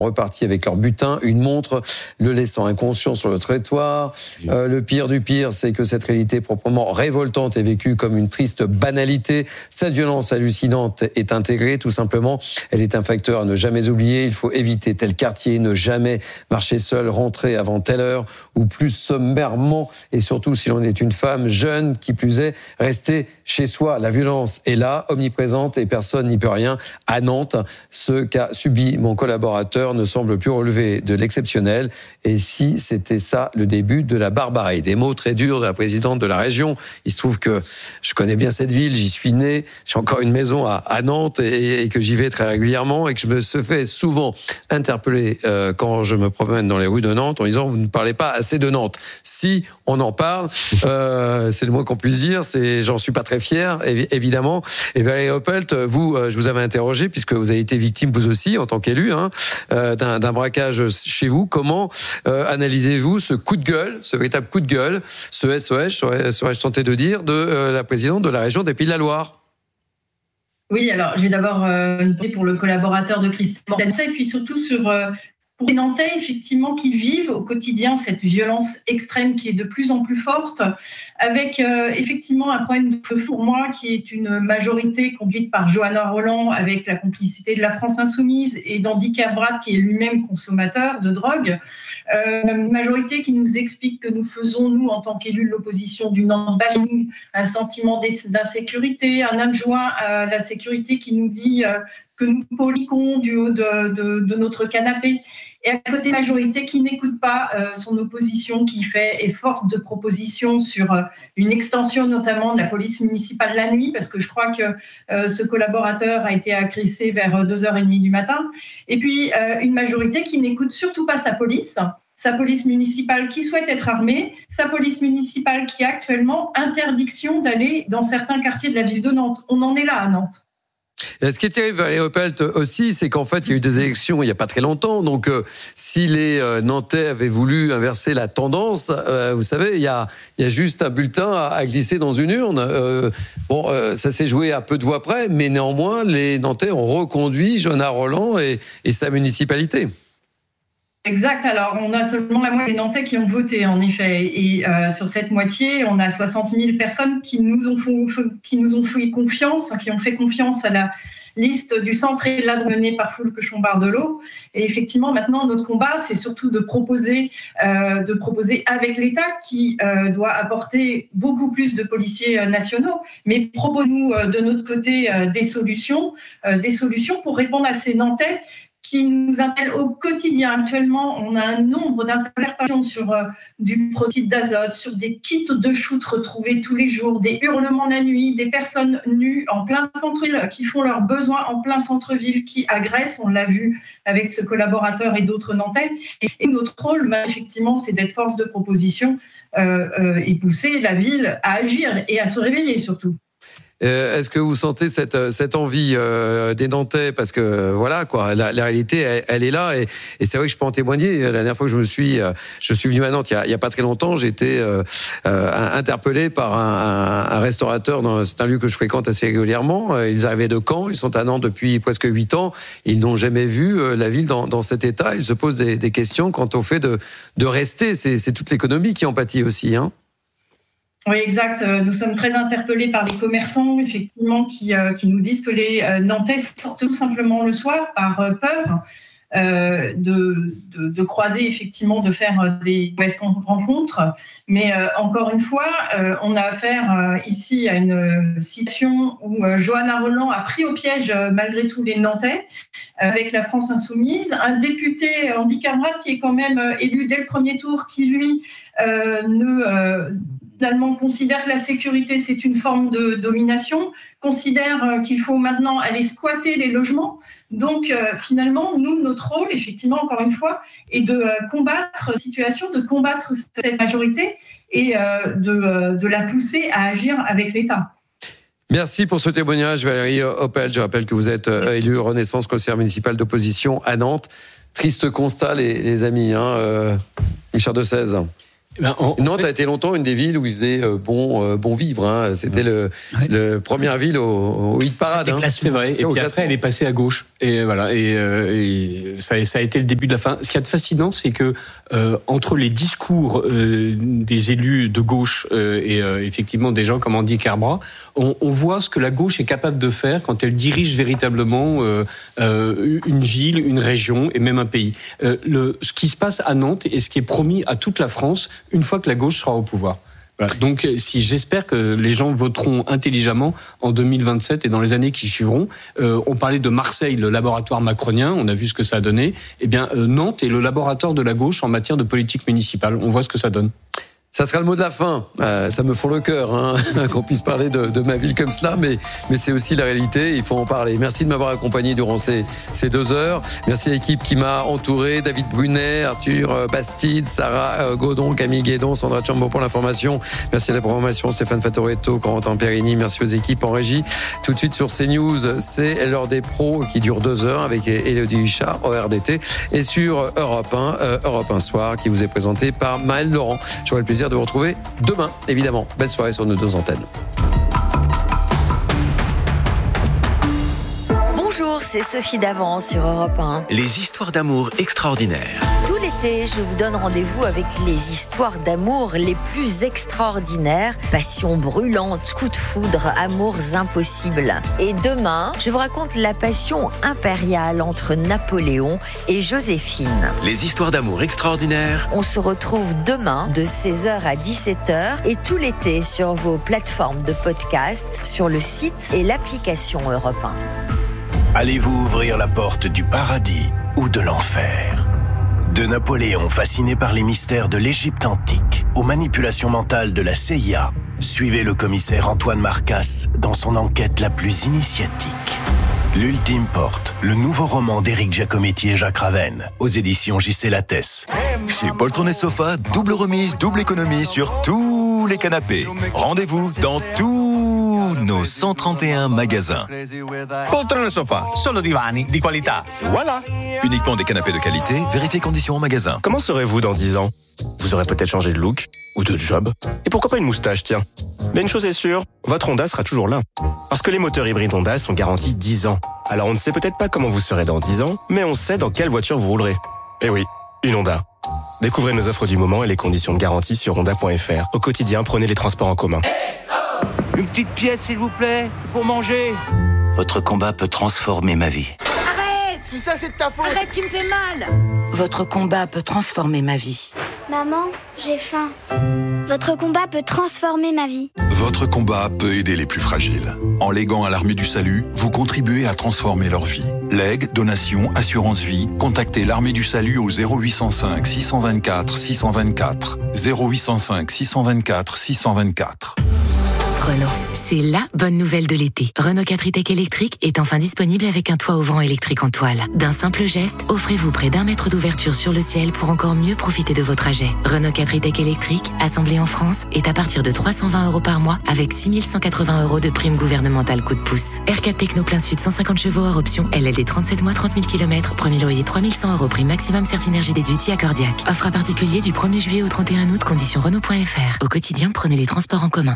repartis avec leur butin, une montre, le laissant inconscient sur le trottoir. Le pire du pire, c'est que cette réalité proprement révoltante est vécue comme une triste banalité. Cette violence hallucinante est intégrée, tout simplement. Elle est un facteur à ne jamais oublier. Il faut éviter tel quartier, ne jamais marcher seul, rentrer avant telle heure, ou plus sommairement, et surtout si l'on est une femme jeune, qui plus est, rester chez soi. La violence est là, omniprésente, et personne n'y peut rien. À Nantes, ce qu'a subi mon collaborateur ne semble plus relever de l'exceptionnel. Et si c'était ça le début de la barbarie? Des mots très durs de la présidente de la région. Il se trouve que je connais bien cette ville, j'y suis né, j'ai encore une maison à Nantes et que j'y vais très régulièrement et que je me fais souvent interpeller quand je me promène dans les rues de Nantes en disant: vous ne parlez pas assez de Nantes. Si on en parle, c'est le moins qu'on puisse dire. J'en suis pas très fier, évidemment. Et Valérie Opelt, vous, je vous avais interrogé puisque vous avez été victime vous aussi en tant qu'élu d'un braquage chez vous. Comment analysez-vous ce coup de gueule, ce véritable coup de gueule, ce SOS, serais-je tenté de dire, de la présidente de la région des Pays de la Loire? Oui, alors j'ai d'abord pour le collaborateur de Christian Mortensen, et puis surtout pour les Nantais, effectivement, qui vivent au quotidien cette violence extrême qui est de plus en plus forte, avec effectivement un problème de pour moi qui est une majorité conduite par Johanna Rolland avec la complicité de la France Insoumise et d'Andy Kerbrad qui est lui-même consommateur de drogue. Une majorité qui nous explique que nous faisons, nous, en tant qu'élus de l'opposition du Nantes-Bashing, un sentiment d'insécurité, un adjoint à la sécurité qui nous dit que nous politiquons du haut de notre canapé. Et à côté, la majorité qui n'écoute pas son opposition, qui est forte de propositions sur une extension notamment de la police municipale la nuit, parce que je crois que ce collaborateur a été agressé vers 2h30 du matin. Et puis, une majorité qui n'écoute surtout pas sa police municipale qui souhaite être armée, sa police municipale qui a actuellement interdiction d'aller dans certains quartiers de la ville de Nantes. On en est là à Nantes. Ce qui est terrible, Valérie Opelt, aussi, c'est qu'en fait, il y a eu des élections il n'y a pas très longtemps. Donc, si les Nantais avaient voulu inverser la tendance, vous savez, il y a juste un bulletin à glisser dans une urne. Ça s'est joué à peu de voix près, mais néanmoins, les Nantais ont reconduit Johanna Rolland et sa municipalité. Exact. Alors, on a seulement la moitié des Nantais qui ont voté, en effet. Et sur cette moitié, on a 60 000 personnes qui nous ont fait confiance, qui ont fait confiance à la liste du centre et là menée par Foulque Chombardelot. Et effectivement, maintenant, notre combat, c'est surtout de proposer avec l'État qui doit apporter beaucoup plus de policiers nationaux, mais proposons-nous de notre côté des solutions pour répondre à ces Nantais qui nous appellent au quotidien. Actuellement, on a un nombre d'interpellations sur du protoxyde d'azote, sur des kits de shoot retrouvés tous les jours, des hurlements la nuit, des personnes nues en plein centre-ville qui font leurs besoins en plein centre-ville, qui agressent, on l'a vu avec ce collaborateur et d'autres Nantais. Et notre rôle, effectivement, c'est d'être force de proposition et pousser la ville à agir et à se réveiller surtout. Est-ce que vous sentez cette envie des Nantais, parce que voilà quoi, la réalité elle est là et c'est vrai que je peux en témoigner. La dernière fois que je suis venu à Nantes il y a pas très longtemps, j'ai été interpellé par un restaurateur. C'est un lieu que je fréquente assez régulièrement. Ils arrivaient de Caen, ils sont à Nantes depuis presque 8 ans. Ils n'ont jamais vu la ville dans cet état. Ils se posent des questions quant au fait de rester. C'est toute l'économie qui en pâtit aussi, hein. Oui, exact. Nous sommes très interpellés par les commerçants, effectivement, qui nous disent que les Nantais sortent tout simplement le soir par peur de croiser, effectivement, de faire des rencontres. Mais encore une fois, on a affaire ici à une situation où Johanna Rolland a pris au piège, malgré tout, les Nantais, avec la France Insoumise. Un député, Andy Kerbrad, qui est quand même élu dès le premier tour, qui, lui, finalement considère que la sécurité, c'est une forme de domination, considère qu'il faut maintenant aller squatter les logements. Donc, finalement, nous, notre rôle, effectivement, encore une fois, est de combattre la situation, de combattre cette majorité et de la pousser à agir avec l'État. Merci pour ce témoignage, Valérie Opelt. Je rappelle que vous êtes élue Renaissance, conseillère municipale d'opposition à Nantes. Triste constat, les amis, Richard de Sèze. Nantes a été longtemps une des villes où il faisait bon vivre. Hein. C'était le première ville au hit parade. Hein. C'est vrai. Et puis après, elle est passée à gauche. Et voilà. Et ça a été le début de la fin. Ce qui est fascinant, c'est que entre les discours des élus de gauche et effectivement des gens comme Andy Kerbrat, on voit ce que la gauche est capable de faire quand elle dirige véritablement une ville, une région et même un pays. Ce qui se passe à Nantes et ce qui est promis à toute la France une fois que la gauche sera au pouvoir. Voilà. Donc, j'espère que les gens voteront intelligemment en 2027 et dans les années qui suivront. On parlait de Marseille, le laboratoire macronien, on a vu ce que ça a donné. Eh bien, Nantes est le laboratoire de la gauche en matière de politique municipale. On voit ce que ça donne. Ça sera le mot de la fin. Ça me fend le cœur hein, qu'on puisse parler de ma ville comme cela, mais c'est aussi la réalité. Il faut en parler. Merci de m'avoir accompagné durant ces 2 heures. Merci à l'équipe qui m'a entouré. David Brunet, Arthur Bastide, Sarah Godon, Camille Guédon, Sandra Chambo pour l'information. Merci à la programmation, Stéphane Fatoretto, Corentin Perini. Merci aux équipes en régie. Tout de suite sur CNews, c'est l'heure des pros qui dure 2 heures avec Élodie Huchard, ORDT, et sur Europe 1 Soir, qui vous est présenté par Maël Laurent. J'aurai le plaisir de vous retrouver demain, évidemment. Belle soirée sur nos 2 antennes. Bonjour, c'est Sophie Davant sur Europe 1. Les histoires d'amour extraordinaires. Tout l'été, je vous donne rendez-vous avec les histoires d'amour les plus extraordinaires. Passion brûlante, coups de foudre, amours impossibles. Et demain, je vous raconte la passion impériale entre Napoléon et Joséphine. Les histoires d'amour extraordinaires. On se retrouve demain de 16h à 17h et tout l'été sur vos plateformes de podcast, sur le site et l'application Europe 1. Allez-vous ouvrir la porte du paradis ou de l'enfer ? De Napoléon fasciné par les mystères de l'Égypte antique aux manipulations mentales de la CIA, suivez le commissaire Antoine Marcasse dans son enquête la plus initiatique. L'Ultime Porte, le nouveau roman d'Éric Giacometti et Jacques Ravenne, aux éditions J.C. Lattès. Chez Poltron & Sofa, double remise, double économie sur tous les canapés. Rendez-vous dans tous nos 131 magasins. Poltron & Sofa, solo divani di qualità. Voilà. Uniquement des canapés de qualité, vérifiez conditions en magasin. Comment serez-vous dans 10 ans ? Vous aurez peut-être changé de look ou de job. Et pourquoi pas une moustache, tiens. Mais une chose est sûre, votre Honda sera toujours là. Parce que les moteurs hybrides Honda sont garantis 10 ans. Alors on ne sait peut-être pas comment vous serez dans 10 ans, mais on sait dans quelle voiture vous roulerez. Eh oui, une Honda. Découvrez nos offres du moment et les conditions de garantie sur honda.fr. Au quotidien, prenez les transports en commun. Une petite pièce, s'il vous plaît, pour manger. Votre combat peut transformer ma vie. Arrête! Tout ça, c'est de ta faute! Arrête, tu me fais mal! Votre combat peut transformer ma vie. Maman, j'ai faim. Votre combat peut transformer ma vie. Votre combat peut aider les plus fragiles. En léguant à l'Armée du Salut, vous contribuez à transformer leur vie. Legs, donations, assurance vie, contactez l'Armée du Salut au 0805 624 624. 0805 624 624. Renault, c'est la bonne nouvelle de l'été. Renault 4 e-Tech électrique est enfin disponible avec un toit ouvrant électrique en toile. D'un simple geste, offrez-vous près d'1 mètre d'ouverture sur le ciel pour encore mieux profiter de vos trajets. Renault 4 e-Tech électrique, assemblé en France, est à partir de 320 € par mois avec 6 180 € de prime gouvernementale coup de pouce. R4 Techno plein sud 150 chevaux hors option, LLD 37 mois 30 000 km, premier loyer 3 100 € prime maximum Certinergie déduit accordiaque. Offre à particulier du 1er juillet au 31 août, conditions Renault.fr. Au quotidien, prenez les transports en commun.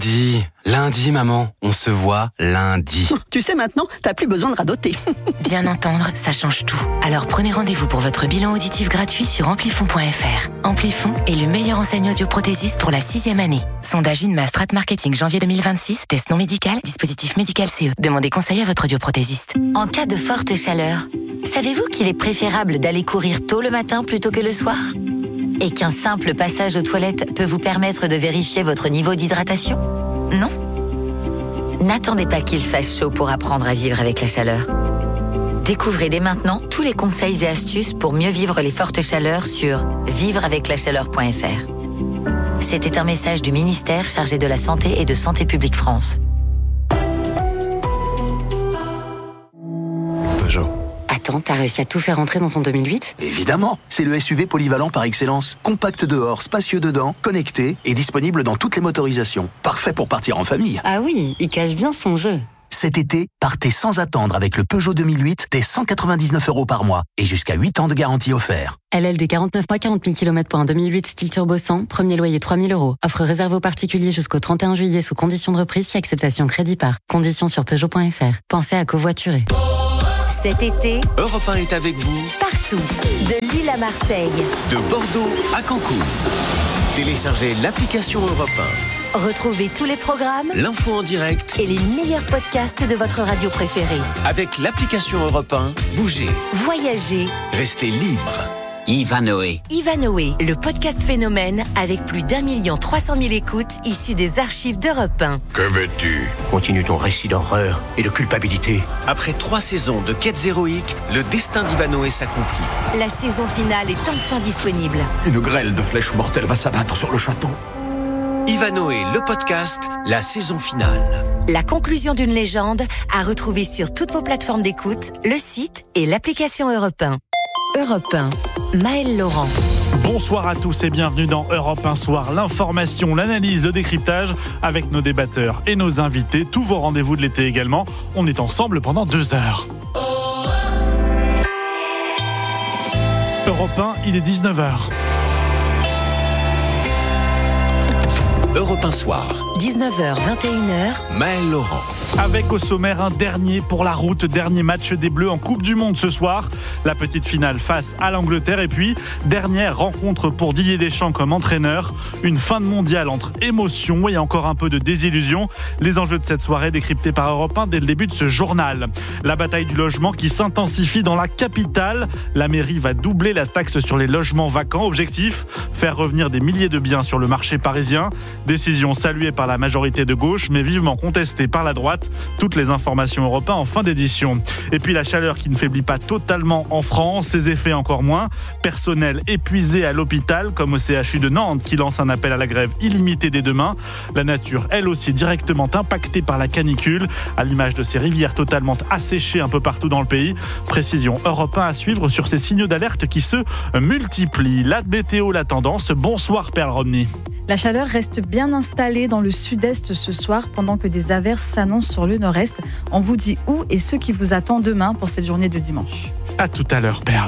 Lundi, maman, on se voit lundi. Tu sais maintenant, t'as plus besoin de radoter. Bien entendre, ça change tout. Alors prenez rendez-vous pour votre bilan auditif gratuit sur Amplifon.fr. Amplifon est le meilleur enseigne audioprothésiste pour la 6e année. Sondage INMA Strat Marketing janvier 2026, test non médical, dispositif médical CE. Demandez conseil à votre audioprothésiste. En cas de forte chaleur, savez-vous qu'il est préférable d'aller courir tôt le matin plutôt que le soir ? Et qu'un simple passage aux toilettes peut vous permettre de vérifier votre niveau d'hydratation ? Non ? N'attendez pas qu'il fasse chaud pour apprendre à vivre avec la chaleur. Découvrez dès maintenant tous les conseils et astuces pour mieux vivre les fortes chaleurs sur vivreaveclachaleur.fr. C'était un message du ministère chargé de la Santé et de Santé publique France. Peugeot. Attends, t'as réussi à tout faire entrer dans ton 2008 ? Évidemment, c'est le SUV polyvalent par excellence. Compact dehors, spacieux dedans, connecté et disponible dans toutes les motorisations. Parfait pour partir en famille. Ah oui, il cache bien son jeu. Cet été, partez sans attendre avec le Peugeot 2008 dès 199 € par mois et jusqu'à 8 ans de garantie offert. LLD 49 mois, 40 000 km pour un 2008 style turbo 100, premier loyer 3 000 €. Offre réservée aux particuliers jusqu'au 31 juillet sous condition de reprise si acceptation crédit par. Conditions sur Peugeot.fr. Pensez à covoiturer. Cet été, Europe 1 est avec vous partout, de Lille à Marseille, de Bordeaux à Cancun. Téléchargez l'application Europe 1. Retrouvez tous les programmes, L'info en direct et les meilleurs podcasts de votre radio préférée. Avec l'application Europe 1, bougez, Voyagez, restez libre. Ivanoé. Ivanoé, le podcast phénomène avec plus d'1 300 000 écoutes issues des archives d'Europe 1. Que veux-tu? Continue ton récit d'horreur et de culpabilité. Après 3 saisons de quêtes héroïques, le destin d'Ivanoé s'accomplit. La saison finale est enfin disponible. Une grêle de flèches mortelles va s'abattre sur le château. Ivanoé, le podcast, la saison finale. La conclusion d'une légende à retrouver sur toutes vos plateformes d'écoute, le site et l'application Europe 1. Europe 1, Maëlle Laurent. Bonsoir à tous et bienvenue dans Europe 1 Soir. L'information, l'analyse, le décryptage avec nos débatteurs et nos invités. Tous vos rendez-vous de l'été également. On est ensemble pendant 2 heures. Europe 1, il est 19h. Europe 1 Soir. 19h, 21h. Maëlle Laurent. Avec au sommaire un dernier pour la route, dernier match des Bleus en Coupe du Monde ce soir. La petite finale face à l'Angleterre et puis dernière rencontre pour Didier Deschamps comme entraîneur. Une fin de mondial entre émotion et encore un peu de désillusion. Les enjeux de cette soirée décryptés par Europe 1 dès le début de ce journal. La bataille du logement qui s'intensifie dans la capitale. La mairie va doubler la taxe sur les logements vacants. Objectif, faire revenir des milliers de biens sur le marché parisien. Décision saluée par la majorité de gauche, mais vivement contestée par la droite. Toutes les informations Europe 1 en fin d'édition. Et puis la chaleur qui ne faiblit pas totalement en France, ses effets encore moins. Personnel épuisé à l'hôpital, comme au CHU de Nantes, qui lance un appel à la grève illimitée dès demain. La nature, elle aussi, directement impactée par la canicule, à l'image de ces rivières totalement asséchées un peu partout dans le pays. Précision Europe 1 à suivre sur ces signaux d'alerte qui se multiplient. La météo, la tendance. Bonsoir Perle Romney. La chaleur reste bien installée dans le sud-est ce soir pendant que des averses s'annoncent sur le nord-est. On vous dit où et ce qui vous attend demain pour cette journée de dimanche. À tout à l'heure, Perle.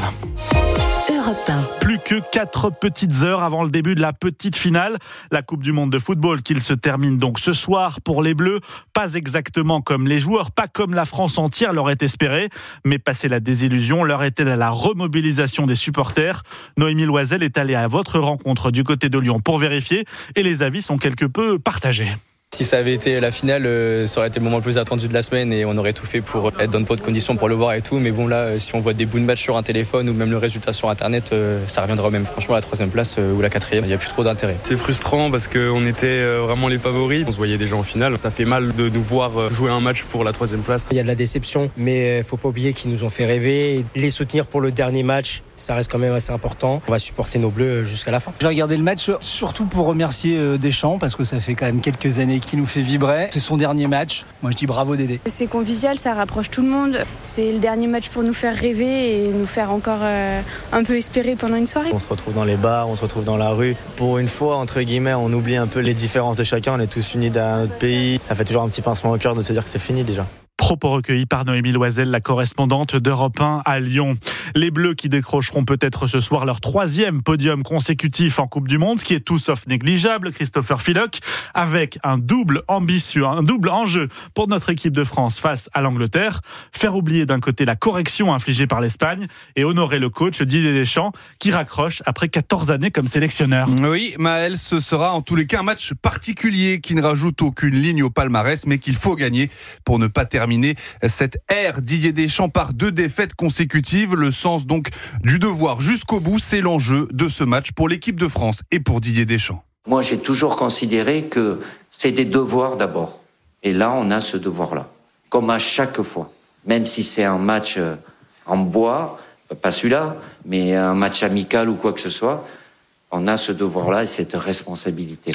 Europe 1. Plus que 4 petites heures avant le début de la petite finale. La Coupe du Monde de football qui se termine donc ce soir pour les Bleus. Pas exactement comme les joueurs, pas comme la France entière l'aurait espéré. Mais passé la désillusion, l'heure était à la remobilisation des supporters. Noémie Loisel est allée à votre rencontre du côté de Lyon pour vérifier. Et les avis sont quelque peu partagés. Si ça avait été la finale, ça aurait été le moment le plus attendu de la semaine et on aurait tout fait pour être dans de bonnes conditions pour le voir et tout. Mais bon, là, si on voit des bouts de match sur un téléphone ou même le résultat sur Internet, ça reviendra même. Franchement, la 3e place ou la 4e, il n'y a plus trop d'intérêt. C'est frustrant parce qu'on était vraiment les favoris. On se voyait déjà en finale. Ça fait mal de nous voir jouer un match pour la 3e place. Il y a de la déception, mais il ne faut pas oublier qu'ils nous ont fait rêver. Les soutenir pour le dernier match, ça reste quand même assez important. On va supporter nos Bleus jusqu'à la fin. J'ai regardé le match surtout pour remercier Deschamps parce que ça fait quand même quelques années qu'il nous fait vibrer. C'est son dernier match. Moi je dis bravo Dédé. C'est convivial, ça rapproche tout le monde. C'est le dernier match pour nous faire rêver et nous faire encore un peu espérer pendant une soirée. On se retrouve dans les bars, on se retrouve dans la rue. Pour une fois, entre guillemets, on oublie un peu les différences de chacun. On est tous unis dans notre pays. Ça fait toujours un petit pincement au cœur de se dire que c'est fini déjà. Propos recueillis par Noémie Loisel, la correspondante d'Europe 1 à Lyon. Les Bleus qui décrocheront peut-être ce soir leur 3e podium consécutif en Coupe du Monde, ce qui est tout sauf négligeable. Christopher Filock, avec un double ambitieux, un double enjeu pour notre équipe de France face à l'Angleterre. Faire oublier d'un côté la correction infligée par l'Espagne et honorer le coach Didier Deschamps qui raccroche après 14 années comme sélectionneur. Oui, Maëlle, ce sera en tous les cas un match particulier qui ne rajoute aucune ligne au palmarès, mais qu'il faut gagner pour ne pas terminer cette ère Didier Deschamps par 2 défaites consécutives. Le sens donc du devoir jusqu'au bout, c'est l'enjeu de ce match pour l'équipe de France et pour Didier Deschamps. Moi, j'ai toujours considéré que c'est des devoirs d'abord. Et là, on a ce devoir-là. Comme à chaque fois. Même si c'est un match en bois, pas celui-là, mais un match amical ou quoi que ce soit, on a ce devoir-là et cette responsabilité.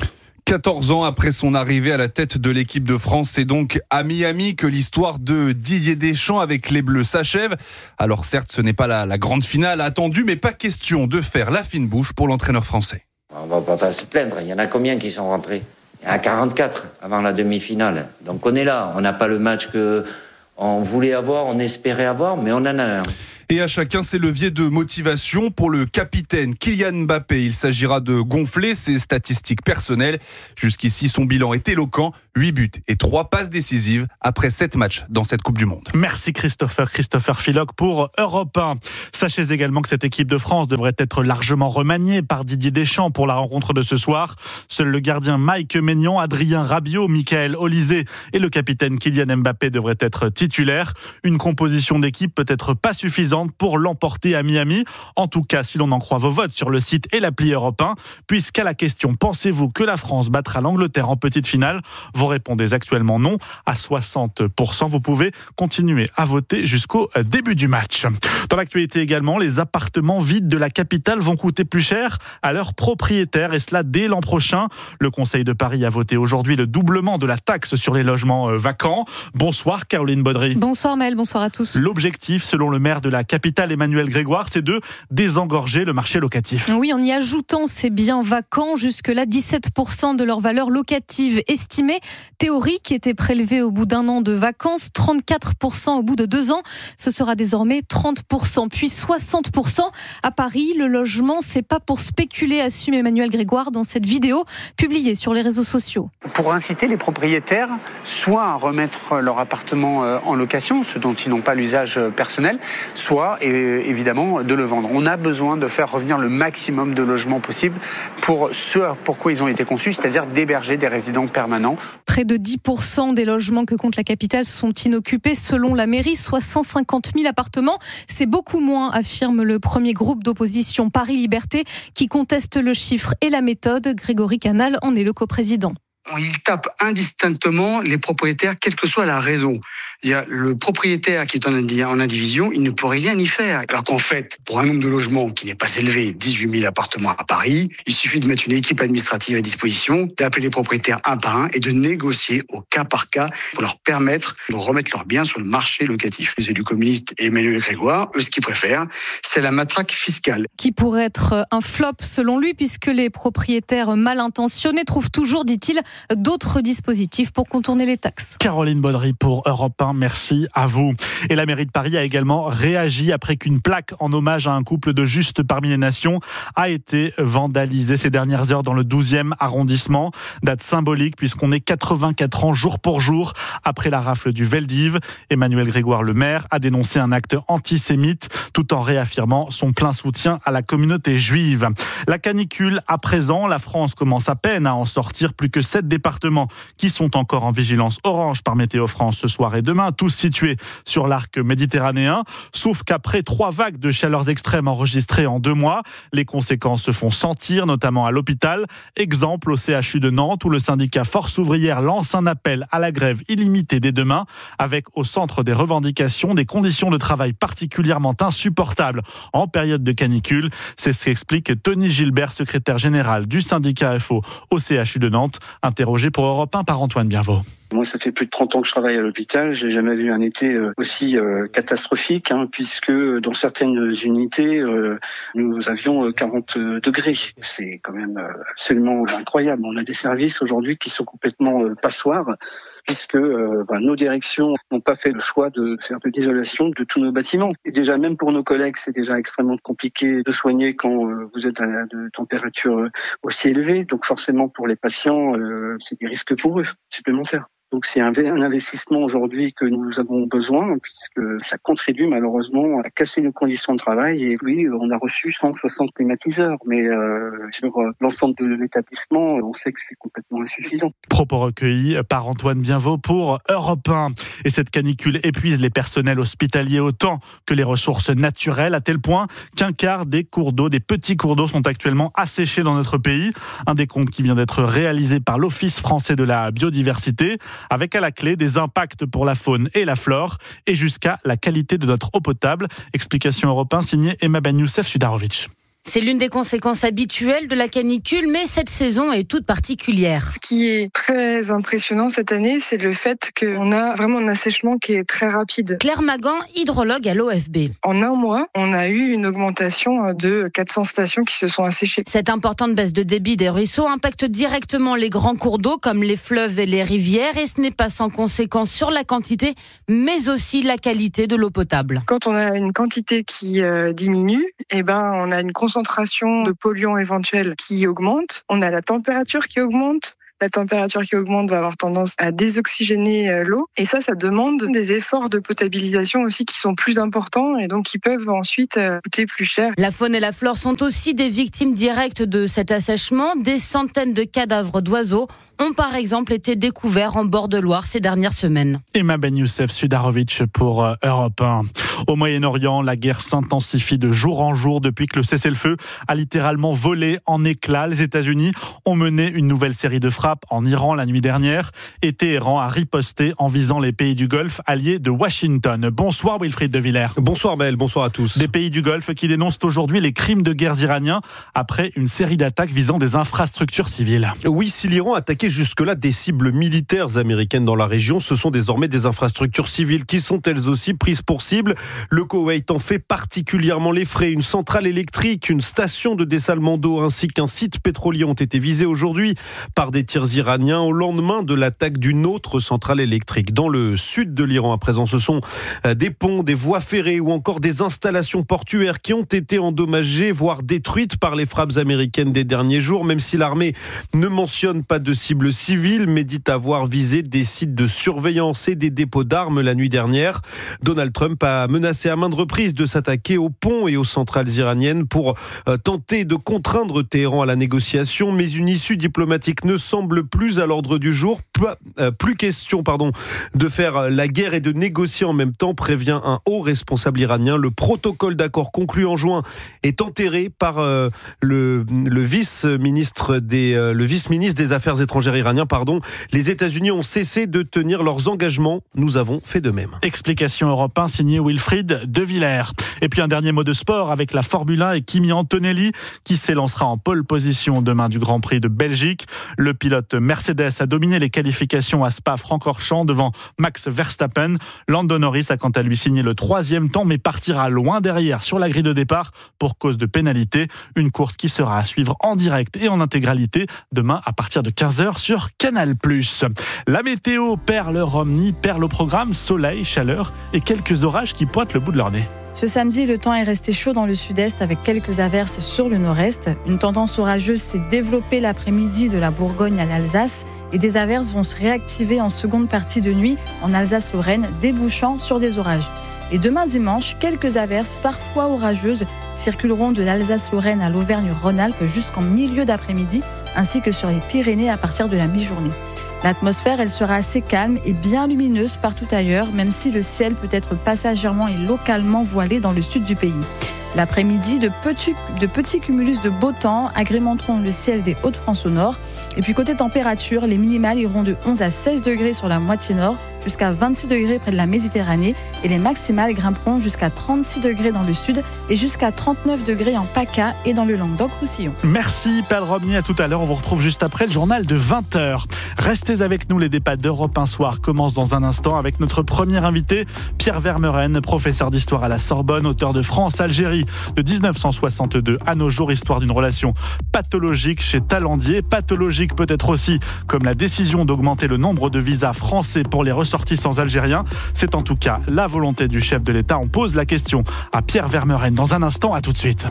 14 ans après son arrivée à la tête de l'équipe de France, c'est donc à Miami que l'histoire de Didier Deschamps avec les Bleus s'achève. Alors certes, ce n'est pas la grande finale attendue, mais pas question de faire la fine bouche pour l'entraîneur français. On va pas se plaindre, il y en a combien qui sont rentrés ? à 44 avant la demi-finale. Donc on est là. On n'a pas le match qu'on voulait avoir, on espérait avoir, mais on en a un. Et à chacun ses leviers de motivation. Pour le capitaine Kylian Mbappé, il s'agira de gonfler ses statistiques personnelles. Jusqu'ici, son bilan est éloquent. 8 buts et 3 passes décisives après 7 matchs dans cette Coupe du Monde. Merci Christopher Philoc pour Europe 1. Sachez également que cette équipe de France devrait être largement remaniée par Didier Deschamps pour la rencontre de ce soir. Seul le gardien Mike Maignan, Adrien Rabiot, Michael Olysée et le capitaine Kylian Mbappé devraient être titulaires. Une composition d'équipe peut-être pas suffisante pour l'emporter à Miami. En tout cas, si l'on en croit vos votes sur le site et l'appli Europe 1, puisqu'à la question « Pensez-vous que la France battra l'Angleterre en petite finale ?», vous répondez actuellement non à 60%. Vous pouvez continuer à voter jusqu'au début du match. Dans l'actualité également, les appartements vides de la capitale vont coûter plus cher à leurs propriétaires, et cela dès l'an prochain. Le Conseil de Paris a voté aujourd'hui le doublement de la taxe sur les logements vacants. Bonsoir Caroline Baudry. Bonsoir Maël, bonsoir à tous. L'objectif, selon le maire de la capitale Emmanuel Grégoire, c'est de désengorger le marché locatif. Oui, en y ajoutant ces biens vacants, jusque-là 17% de leur valeur locative estimée. Théorique était prélevée au bout d'un an de vacances, 34% au bout de 2 ans. Ce sera désormais 30%, puis 60%. À Paris, le logement, c'est pas pour spéculer, assume Emmanuel Grégoire dans cette vidéo publiée sur les réseaux sociaux. Pour inciter les propriétaires soit à remettre leur appartement en location, ce dont ils n'ont pas l'usage personnel, soit évidemment de le vendre. On a besoin de faire revenir le maximum de logements possible pour ce pourquoi ils ont été conçus, c'est-à-dire d'héberger des résidents permanents. Près de 10% des logements que compte la capitale sont inoccupés selon la mairie, soit 150 000 appartements. C'est beaucoup moins, affirme le premier groupe d'opposition Paris Liberté, qui conteste le chiffre et la méthode. Grégory Canal en est le coprésident. Il tape indistinctement les propriétaires, quelle que soit la raison. Il y a le propriétaire qui est en indivision, il ne peut rien y faire. Alors qu'en fait, pour un nombre de logements qui n'est pas élevé, 18 000 appartements à Paris, il suffit de mettre une équipe administrative à disposition, d'appeler les propriétaires un par un et de négocier au cas par cas pour leur permettre de remettre leurs biens sur le marché locatif. Les élus communistes et Emmanuel Grégoire, eux, ce qu'ils préfèrent, c'est la matraque fiscale. Qui pourrait être un flop selon lui, puisque les propriétaires mal intentionnés trouvent toujours, dit-il, d'autres dispositifs pour contourner les taxes. Caroline Baudry pour Europe 1, merci à vous. Et la mairie de Paris a également réagi après qu'une plaque en hommage à un couple de justes parmi les nations a été vandalisée ces dernières heures dans le 12e arrondissement. Date symbolique puisqu'on est 84 ans jour pour jour après la rafle du Veldiv. Emmanuel Grégoire, le maire, a dénoncé un acte antisémite tout en réaffirmant son plein soutien à la communauté juive. La canicule à présent, la France commence à peine à en sortir. Plus que 7 départements qui sont encore en vigilance orange par Météo France ce soir et demain, tous situés sur l'arc méditerranéen, sauf qu'après 3 vagues de chaleurs extrêmes enregistrées en 2 mois, les conséquences se font sentir, notamment à l'hôpital. Exemple au CHU de Nantes, où le syndicat Force ouvrière lance un appel à la grève illimitée dès demain, avec au centre des revendications des conditions de travail particulièrement insupportables en période de canicule. C'est ce qu'explique Tony Gilbert, secrétaire général du syndicat FO au CHU de Nantes, interrogé pour Europe 1 par Antoine Bienvaux. Moi, ça fait plus de 30 ans que je travaille à l'hôpital. J'ai jamais vu un été aussi catastrophique, puisque dans certaines unités, nous avions 40 degrés. C'est quand même absolument incroyable. On a des services aujourd'hui qui sont complètement passoires, puisque nos directions n'ont pas fait le choix de faire de l'isolation de tous nos bâtiments. Et déjà, même pour nos collègues, c'est déjà extrêmement compliqué de soigner quand vous êtes à de températures aussi élevées. Donc forcément, pour les patients, c'est des risques pour eux supplémentaires. Donc c'est un investissement aujourd'hui que nous avons besoin, puisque ça contribue malheureusement à casser nos conditions de travail. Et oui, on a reçu 160 climatiseurs, mais sur l'ensemble de l'établissement, on sait que c'est complètement insuffisant. Propos recueillis par Antoine Bienveau pour Europe 1. Et cette canicule épuise les personnels hospitaliers autant que les ressources naturelles, à tel point qu'un quart des cours d'eau, des petits cours d'eau, sont actuellement asséchés dans notre pays. Un décompte qui vient d'être réalisé par l'Office français de la biodiversité, avec à la clé des impacts pour la faune et la flore et jusqu'à la qualité de notre eau potable. Explication Europe 1 signée Emma Ben Youssef Sudarovic. C'est l'une des conséquences habituelles de la canicule, mais cette saison est toute particulière. Ce qui est très impressionnant cette année, c'est le fait qu'on a vraiment un assèchement qui est très rapide. Claire Magan, hydrologue à l'OFB. En un mois, on a eu une augmentation de 400 stations qui se sont asséchées. Cette importante baisse de débit des ruisseaux impacte directement les grands cours d'eau comme les fleuves et les rivières, et ce n'est pas sans conséquence sur la quantité, mais aussi la qualité de l'eau potable. Quand on a une quantité qui diminue, on a une concentration de polluants éventuels qui augmente. On a la température qui augmente. La température qui augmente va avoir tendance à désoxygéner l'eau. Et ça demande des efforts de potabilisation aussi qui sont plus importants et donc qui peuvent ensuite coûter plus cher. La faune et la flore sont aussi des victimes directes de cet assèchement. Des centaines de cadavres d'oiseaux ont par exemple été découverts en bord de Loire ces dernières semaines. Emma Ben Youssef Sudarovic pour Europe 1. Au Moyen-Orient, la guerre s'intensifie de jour en jour depuis que le cessez-le-feu a littéralement volé en éclats. Les États-Unis ont mené une nouvelle série de frappes en Iran la nuit dernière et Téhéran a riposté en visant les pays du Golfe alliés de Washington. Bonsoir Wilfried de Villers. Bonsoir Maël, bonsoir à tous. Des pays du Golfe qui dénoncent aujourd'hui les crimes de guerre iraniens après une série d'attaques visant des infrastructures civiles. Oui, si l'Iran attaquait jusque-là des cibles militaires américaines dans la région, ce sont désormais des infrastructures civiles qui sont elles aussi prises pour cible. Le Koweït en fait particulièrement les frais. Une centrale électrique, une station de dessalement d'eau ainsi qu'un site pétrolier ont été visés aujourd'hui par des tirs iraniens au lendemain de l'attaque d'une autre centrale électrique. Dans le sud de l'Iran, à présent, ce sont des ponts, des voies ferrées ou encore des installations portuaires qui ont été endommagées, voire détruites par les frappes américaines des derniers jours, même si l'armée ne mentionne pas de cible civile, mais dit avoir visé des sites de surveillance et des dépôts d'armes la nuit dernière. Donald Trump a menacé à maintes reprises de s'attaquer aux ponts et aux centrales iraniennes pour tenter de contraindre Téhéran à la négociation, mais une issue diplomatique ne semble plus à l'ordre du jour. Plus question de faire la guerre et de négocier en même temps, prévient un haut responsable iranien. Le protocole d'accord conclu en juin est enterré par le vice-ministre des Affaires étrangères iranien. Les États-Unis ont cessé de tenir leurs engagements. Nous avons fait de même. Explication Europe 1 signée Wilfried de Villers. Et puis un dernier mot de sport avec la Formule 1 et Kimi Antonelli qui s'élancera en pole position demain du Grand Prix de Belgique. Le pilote Mercedes a dominé les qualifications à Spa-Francorchamps devant Max Verstappen. Lando Norris a quant à lui signé le 3e temps mais partira loin derrière sur la grille de départ pour cause de pénalité. Une course qui sera à suivre en direct et en intégralité demain à partir de 15h sur Canal+. La météo, perle Romney, perle au programme, soleil, chaleur et quelques orages qui pointent le bout de leur nez. Ce samedi, le temps est resté chaud dans le sud-est avec quelques averses sur le nord-est. Une tendance orageuse s'est développée l'après-midi de la Bourgogne à l'Alsace et des averses vont se réactiver en seconde partie de nuit en Alsace-Lorraine, débouchant sur des orages. Et demain dimanche, quelques averses, parfois orageuses, circuleront de l'Alsace-Lorraine à l'Auvergne-Rhône-Alpes jusqu'en milieu d'après-midi, ainsi que sur les Pyrénées à partir de la mi-journée. L'atmosphère, elle sera assez calme et bien lumineuse partout ailleurs, même si le ciel peut être passagèrement et localement voilé dans le sud du pays. L'après-midi, de petits cumulus de beau temps agrémenteront le ciel des Hauts-de-France au nord. Et puis côté température, les minimales iront de 11 à 16 degrés sur la moitié nord, jusqu'à 26 degrés près de la Méditerranée. Et les maximales grimperont jusqu'à 36 degrés dans le sud et jusqu'à 39 degrés en PACA et dans le Languedoc-Roussillon. Merci Perle Romney, à tout à l'heure. On vous retrouve juste après le journal de 20h. Restez avec nous, les débats d'Europe 1 Soir commencent dans un instant avec notre premier invité, Pierre Vermeuren, professeur d'histoire à la Sorbonne, auteur de France-Algérie de 1962 à nos jours, histoire d'une relation pathologique chez Talandier. Pathologique peut-être aussi comme la décision d'augmenter le nombre de visas français pour les ressortissants algériens. C'est en tout cas la volonté du chef de l'État. On pose la question à Pierre Vermeuren dans un instant. À tout de suite.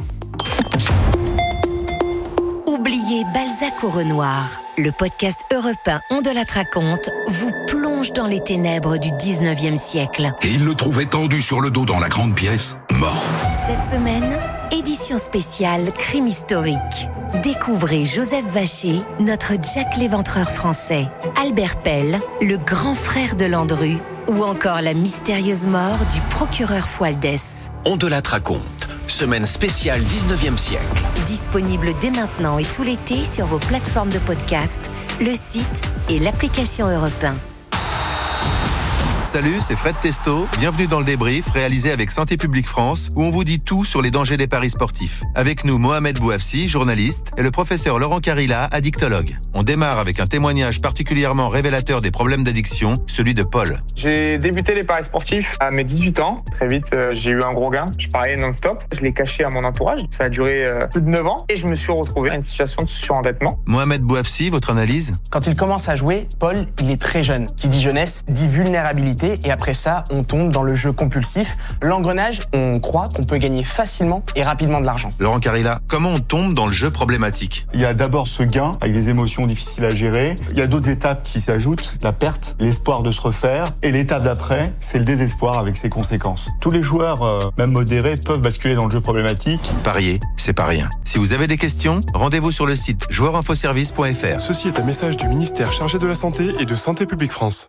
Oubliez Balzac au Renoir. Le podcast Europe 1 On de la raconte vous plonge dans les ténèbres du 19e siècle. Et il le trouvait tendu sur le dos dans la grande pièce, mort. Cette semaine, édition spéciale Crime historique. Découvrez Joseph Vacher, notre Jack l'Éventreur français, Albert Pell, le grand frère de Landru, ou encore la mystérieuse mort du procureur Fualdès. On de la raconte. Semaine spéciale 19e siècle. Disponible dès maintenant et tout l'été sur vos plateformes de podcast, le site et l'application Europe 1. Salut, c'est Fred Testo. Bienvenue dans le débrief réalisé avec Santé publique France où on vous dit tout sur les dangers des paris sportifs. Avec nous, Mohamed Bouafsi, journaliste, et le professeur Laurent Carilla, addictologue. On démarre avec un témoignage particulièrement révélateur des problèmes d'addiction, celui de Paul. J'ai débuté les paris sportifs à mes 18 ans. Très vite, j'ai eu un gros gain. Je pariais non-stop. Je l'ai caché à mon entourage. Ça a duré plus de 9 ans et je me suis retrouvé dans une situation de surendettement. Mohamed Bouafsi, votre analyse ? Quand il commence à jouer, Paul, il est très jeune. Qui dit jeunesse, dit vulnérabilité. Et après ça, on tombe dans le jeu compulsif. L'engrenage, on croit qu'on peut gagner facilement et rapidement de l'argent. Laurent Carilla, comment on tombe dans le jeu problématique ? Il y a d'abord ce gain avec des émotions difficiles à gérer. Il y a d'autres étapes qui s'ajoutent, la perte, l'espoir de se refaire. Et l'étape d'après, c'est le désespoir avec ses conséquences. Tous les joueurs, même modérés, peuvent basculer dans le jeu problématique. Parier, c'est pas rien. Si vous avez des questions, rendez-vous sur le site joueurinfoservice.fr. Ceci est un message du ministère chargé de la Santé et de Santé publique France.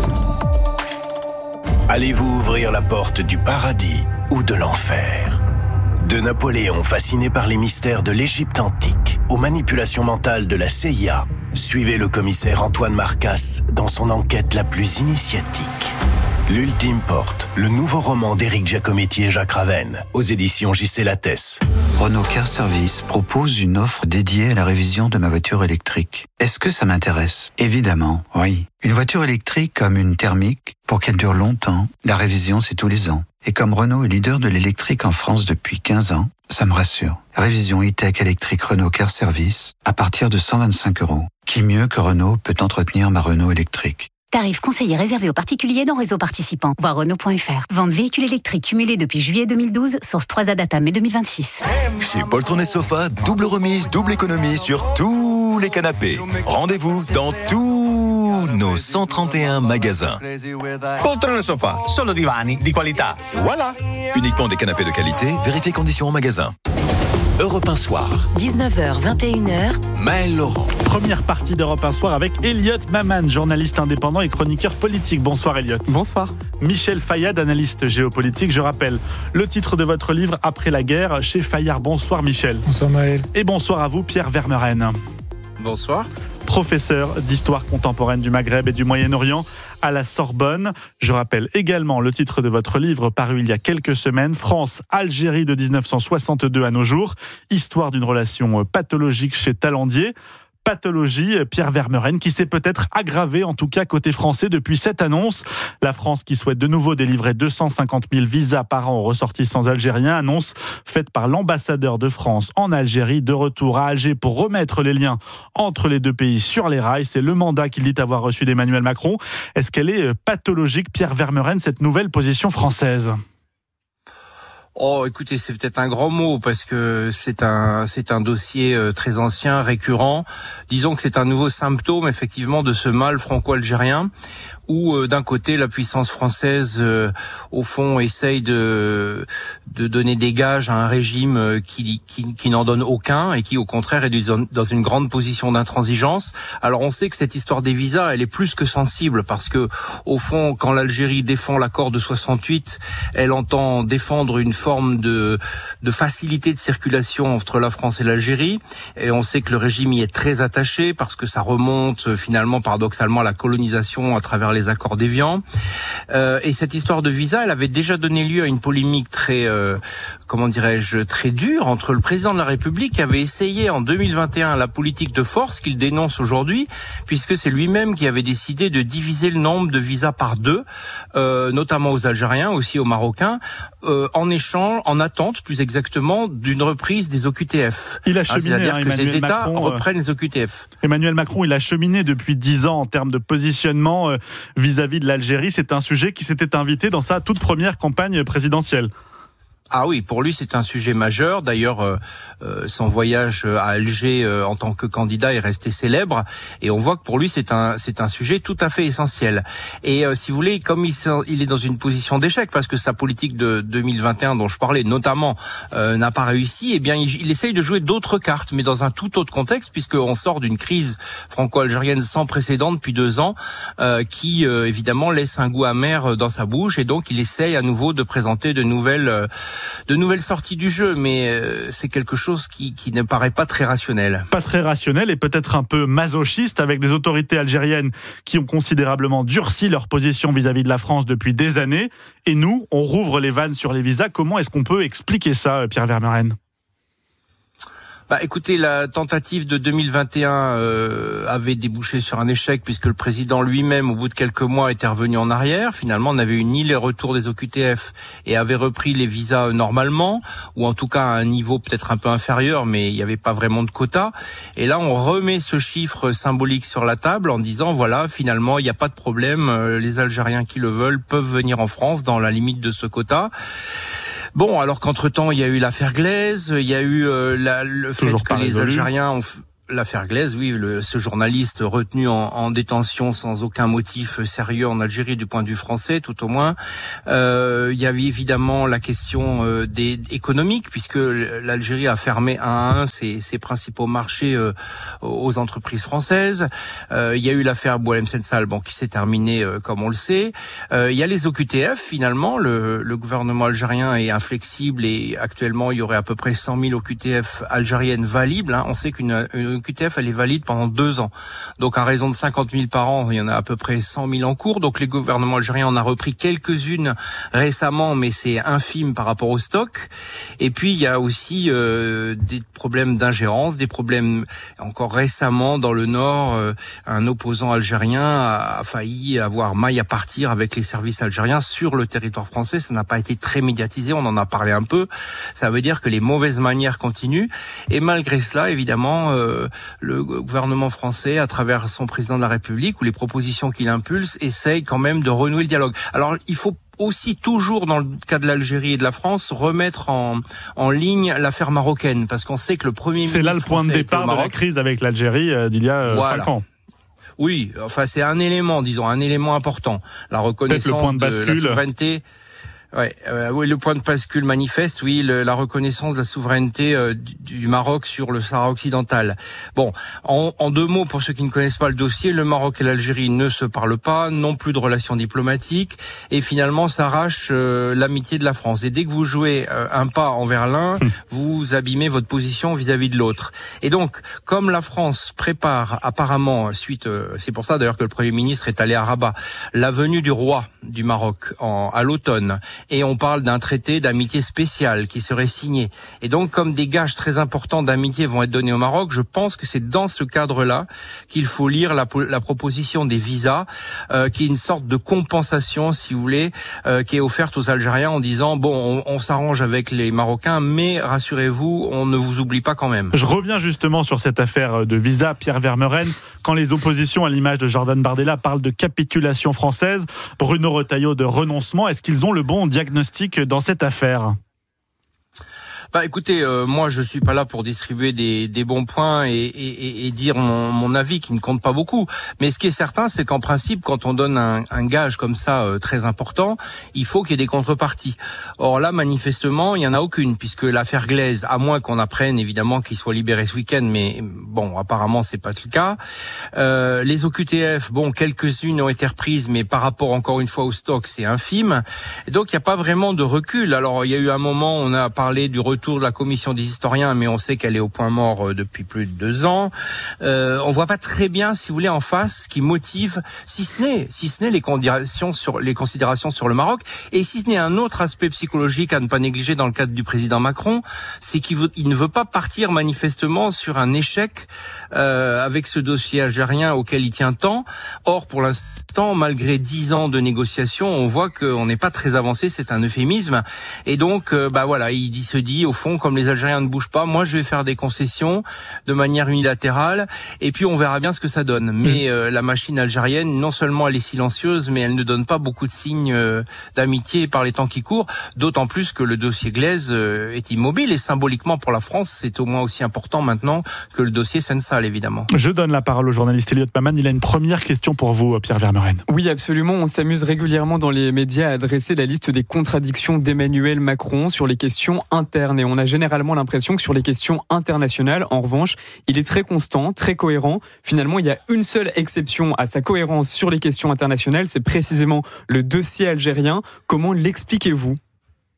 Allez-vous ouvrir la porte du paradis ou de l'enfer ? De Napoléon fasciné par les mystères de l'Égypte antique aux manipulations mentales de la CIA, suivez le commissaire Antoine Marcasse dans son enquête la plus initiatique. L'Ultime Porte, le nouveau roman d'Éric Giacometti et Jacques Ravenne, aux éditions J.C. Lattès. Renault Car Service propose une offre dédiée à la révision de ma voiture électrique. Est-ce que ça m'intéresse ? Évidemment, oui. Une voiture électrique comme une thermique, pour qu'elle dure longtemps, la révision c'est tous les ans. Et comme Renault est leader de l'électrique en France depuis 15 ans, ça me rassure. Révision e-tech électrique Renault Car Service à partir de 125 €. Qui mieux que Renault peut entretenir ma Renault électrique ? Tarif conseillé réservé aux particuliers dans réseau participant. Voir Renault.fr. Vente véhicule électrique cumulé depuis juillet 2012. Source 3A Data mai 2026. Chez Poltron et Sofa, double remise, double économie sur tous les canapés. Rendez-vous dans tous nos 131 magasins. Poltron et Sofa, solo divani di qualità. Voilà. Uniquement des canapés de qualité, vérifiez conditions en magasin. Europe 1 Soir. 19h, 21h. Maël Laurent. Première partie d'Europe 1 Soir avec Elliot Maman, journaliste indépendant et chroniqueur politique. Bonsoir Elliot. Bonsoir. Michel Fayad, analyste géopolitique. Je rappelle le titre de votre livre Après la guerre chez Fayard. Bonsoir Michel. Bonsoir Maël. Et bonsoir à vous Pierre Vermeuren. Bonsoir. Professeur d'histoire contemporaine du Maghreb et du Moyen-Orient à la Sorbonne. Je rappelle également le titre de votre livre paru il y a quelques semaines, France-Algérie de 1962 à nos jours, histoire d'une relation pathologique chez Talandier. Pathologie, Pierre Vermeuren, qui s'est peut-être aggravée, en tout cas côté français, depuis cette annonce. La France qui souhaite de nouveau délivrer 250 000 visas par an aux ressortissants algériens, annonce faite par l'ambassadeur de France en Algérie, de retour à Alger pour remettre les liens entre les deux pays sur les rails. C'est le mandat qu'il dit avoir reçu d'Emmanuel Macron. Est-ce qu'elle est pathologique, Pierre Vermeuren, cette nouvelle position française ? Oh, écoutez, c'est peut-être un grand mot parce que c'est un dossier très ancien, récurrent. Disons que c'est un nouveau symptôme effectivement de ce mal franco-algérien où d'un côté la puissance française au fond essaye de donner des gages à un régime qui n'en donne aucun et qui au contraire est dans une grande position d'intransigeance. Alors on sait que cette histoire des visas, elle est plus que sensible parce que au fond quand l'Algérie défend l'accord de 68, elle entend défendre une forme de facilité de circulation entre la France et l'Algérie et on sait que le régime y est très attaché parce que ça remonte finalement paradoxalement à la colonisation à travers les accords d'Évian. Et cette histoire de visa, elle avait déjà donné lieu à une polémique très, très dure entre le président de la République qui avait essayé en 2021 la politique de force qu'il dénonce aujourd'hui, puisque c'est lui-même qui avait décidé de diviser le nombre de visas par deux, notamment aux Algériens, aussi aux Marocains, en attente plus exactement d'une reprise des OQTF. Il a cheminé, c'est-à-dire que ces États Macron, reprennent les OQTF. Emmanuel Macron, il a cheminé depuis 10 ans en termes de positionnement vis-à-vis de l'Algérie. C'est un sujet qui s'était invité dans sa toute première campagne présidentielle. Ah oui, pour lui c'est un sujet majeur. D'ailleurs, son voyage à Alger en tant que candidat est resté célèbre, et on voit que pour lui c'est un sujet tout à fait essentiel. Et si vous voulez, comme il est dans une position d'échec parce que sa politique de 2021 dont je parlais notamment n'a pas réussi, eh bien il essaye de jouer d'autres cartes, mais dans un tout autre contexte, puisqu'on sort d'une crise franco-algérienne sans précédent depuis 2 ans, qui évidemment laisse un goût amer dans sa bouche, et donc il essaye à nouveau de présenter de nouvelles de nouvelles sorties du jeu, mais c'est quelque chose qui ne paraît pas très rationnel. Pas très rationnel et peut-être un peu masochiste, avec des autorités algériennes qui ont considérablement durci leur position vis-à-vis de la France depuis des années. Et nous, on rouvre les vannes sur les visas. Comment est-ce qu'on peut expliquer ça, Pierre Vermeuren ? Écoutez, la tentative de 2021 avait débouché sur un échec puisque le président lui-même, au bout de quelques mois, était revenu en arrière. Finalement, on n'avait eu ni les retours des OQTF et avait repris les visas normalement, ou en tout cas à un niveau peut-être un peu inférieur, mais il n'y avait pas vraiment de quota. Et là, on remet ce chiffre symbolique sur la table en disant, voilà, finalement, il n'y a pas de problème. Les Algériens qui le veulent peuvent venir en France dans la limite de ce quota. Bon, alors qu'entre-temps, il y a eu l'affaire Glaise, il y a eu le fait que les Algériens ont... L'affaire Glaise, oui, ce journaliste retenu en détention sans aucun motif sérieux en Algérie du point de vue français, tout au moins. Il y avait évidemment la question économique, puisque l'Algérie a fermé un à un ses principaux marchés aux entreprises françaises. Il y a eu l'affaire Boualem Sansal, qui s'est terminée comme on le sait. Il y a les OQTF, finalement. Le gouvernement algérien est inflexible et actuellement, il y aurait à peu près 100 000 OQTF algériennes valibles. On sait qu'une OQTF, elle est valide pendant 2 ans. Donc, à raison de 50 000 par an, il y en a à peu près 100 000 en cours. Donc, les gouvernements algériens en a repris quelques-unes récemment, mais c'est infime par rapport au stock. Et puis, il y a aussi des problèmes d'ingérence, des problèmes encore récemment dans le Nord. Un opposant algérien a failli avoir maille à partir avec les services algériens sur le territoire français. Ça n'a pas été très médiatisé, on en a parlé un peu. Ça veut dire que les mauvaises manières continuent. Et malgré cela, évidemment, le gouvernement français, à travers son président de la République ou les propositions qu'il impulse, essaye quand même de renouer le dialogue. Alors, il faut aussi toujours, dans le cas de l'Algérie et de la France, remettre en ligne l'affaire marocaine, parce qu'on sait que le Premier ministre... C'est là le point de départ de la crise avec l'Algérie d'il y a 5 ans. Oui, enfin c'est un élément important. La reconnaissance de la souveraineté... Oui, le point de bascule manifeste, la reconnaissance de la souveraineté du Maroc sur le Sahara occidental. Bon, en 2 mots, pour ceux qui ne connaissent pas le dossier, le Maroc et l'Algérie ne se parlent pas, n'ont plus de relations diplomatiques, et finalement s'arrachent l'amitié de la France. Et dès que vous jouez un pas envers l'un, vous abîmez votre position vis-à-vis de l'autre. Et donc, comme la France prépare apparemment, c'est pour ça d'ailleurs que le Premier ministre est allé à Rabat, la venue du roi du Maroc à l'automne, et on parle d'un traité d'amitié spécial qui serait signé. Et donc, comme des gages très importants d'amitié vont être donnés au Maroc, je pense que c'est dans ce cadre-là qu'il faut lire la proposition des visas, qui est une sorte de compensation, si vous voulez, qui est offerte aux Algériens en disant, on s'arrange avec les Marocains, mais rassurez-vous, on ne vous oublie pas quand même. Je reviens justement sur cette affaire de visa, Pierre Vermeuren. Quand les oppositions, à l'image de Jordan Bardella, parlent de capitulation française, Bruno Retailleau de renoncement, est-ce qu'ils ont le bon diagnostic dans cette affaire ? Écoutez, moi je suis pas là pour distribuer des bons points et dire mon avis qui ne compte pas beaucoup. Mais ce qui est certain, c'est qu'en principe, quand on donne un gage comme ça très important, il faut qu'il y ait des contreparties. Or là, manifestement, il y en a aucune, puisque l'affaire Glaise, à moins qu'on apprenne évidemment qu'il soit libéré ce week-end, mais apparemment c'est pas le cas. Les OQTF, quelques-unes ont été reprises, mais par rapport encore une fois au stock, c'est infime. Et donc il n'y a pas vraiment de recul. Alors il y a eu un moment, on a parlé du retour de la commission des historiens, mais on sait qu'elle est au point mort depuis plus de 2 ans. On voit pas très bien, si vous voulez, en face, ce qui motive, si ce n'est les considérations sur le Maroc, et si ce n'est un autre aspect psychologique à ne pas négliger dans le cadre du président Macron, c'est qu'il ne veut pas partir manifestement sur un échec avec ce dossier algérien auquel il tient tant. Or, pour l'instant, malgré 10 ans de négociations, on voit qu'on n'est pas très avancé, c'est un euphémisme. Et donc, il se dit, au fond, comme les Algériens ne bougent pas, moi je vais faire des concessions de manière unilatérale, et puis on verra bien ce que ça donne. Mais la machine algérienne, non seulement elle est silencieuse, mais elle ne donne pas beaucoup de signes d'amitié par les temps qui courent, d'autant plus que le dossier Glaise est immobile, et symboliquement pour la France, c'est au moins aussi important maintenant que le dossier Sansal, évidemment. Je donne la parole au journaliste Elliot Maman. Il a une première question pour vous, Pierre Vermeuren. Oui, absolument. On s'amuse régulièrement dans les médias à adresser la liste des contradictions d'Emmanuel Macron sur les questions internes, et on a généralement l'impression que sur les questions internationales, en revanche, il est très constant, très cohérent. Finalement, il y a une seule exception à sa cohérence sur les questions internationales, c'est précisément le dossier algérien. Comment l'expliquez-vous ?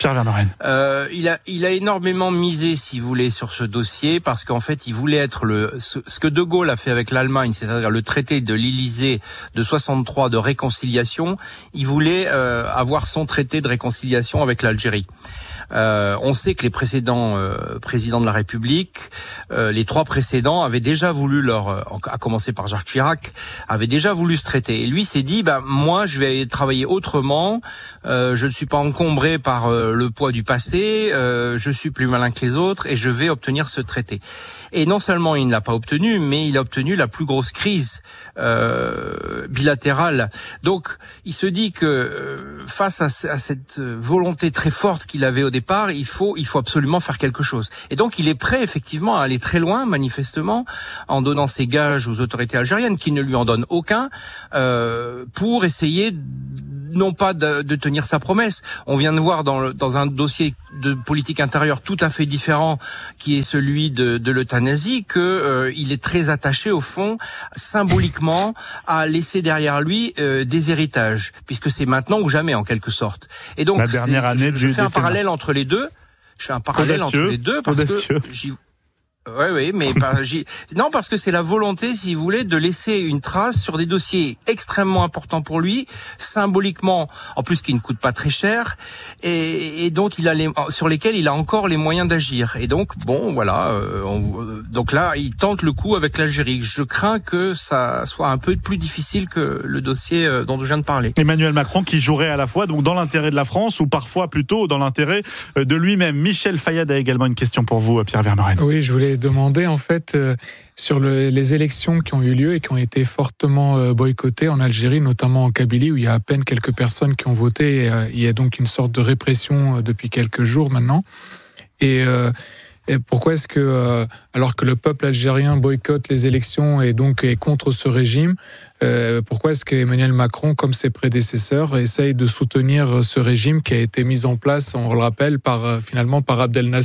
Pierre Vermeuren. Il a énormément misé, si vous voulez, sur ce dossier parce qu'en fait, il voulait être ce que De Gaulle a fait avec l'Allemagne, c'est-à-dire le traité de l'Élysée de 63 de réconciliation. Il voulait avoir son traité de réconciliation avec l'Algérie. On sait que les précédents présidents de la République, les 3 précédents, avaient déjà voulu à commencer par Jacques Chirac, avaient déjà voulu ce traité. Et lui s'est dit, moi, je vais travailler autrement. Je ne suis pas encombré par le poids du passé. Je suis plus malin que les autres et je vais obtenir ce traité. Et non seulement il ne l'a pas obtenu, mais il a obtenu la plus grosse crise bilatérale. Donc, il se dit que face à cette volonté très forte qu'il avait au départ, il faut absolument faire quelque chose. Et donc, il est prêt effectivement à aller très loin, manifestement, en donnant ses gages aux autorités algériennes, qui ne lui en donnent aucun, pour essayer non pas de tenir sa promesse. On vient de voir dans un dossier de politique intérieure tout à fait différent, qui est celui de l'euthanasie, que il est très attaché au fond, symboliquement, à laisser derrière lui des héritages, puisque c'est maintenant ou jamais en quelque sorte. Et donc, je fais un parallèle entre les deux. Parce que oui, mais non, parce que c'est la volonté, si vous voulez, de laisser une trace sur des dossiers extrêmement importants pour lui, symboliquement, en plus qui ne coûtent pas très cher, et donc sur lesquels il a encore les moyens d'agir. Et donc, bon, voilà, donc là, il tente le coup avec l'Algérie. Je crains que ça soit un peu plus difficile que le dossier dont je viens de parler. Emmanuel Macron qui jouerait à la fois donc dans l'intérêt de la France ou parfois plutôt dans l'intérêt de lui-même. Michel Fayad a également une question pour vous, Pierre Vermeuren. Oui, je voulais demander en fait sur les élections qui ont eu lieu et qui ont été fortement boycottées en Algérie, notamment en Kabylie où il y a à peine quelques personnes qui ont voté. Il y a donc une sorte de répression depuis quelques jours maintenant. Et pourquoi est-ce que, alors que le peuple algérien boycotte les élections et donc est contre ce régime, pourquoi est-ce qu'Emmanuel Macron, comme ses prédécesseurs, essaye de soutenir ce régime qui a été mis en place, on le rappelle, finalement par Abdel Nasser ?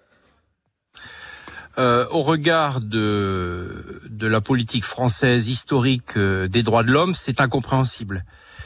Au regard de la politique française historique des droits de l'homme, c'est incompréhensible.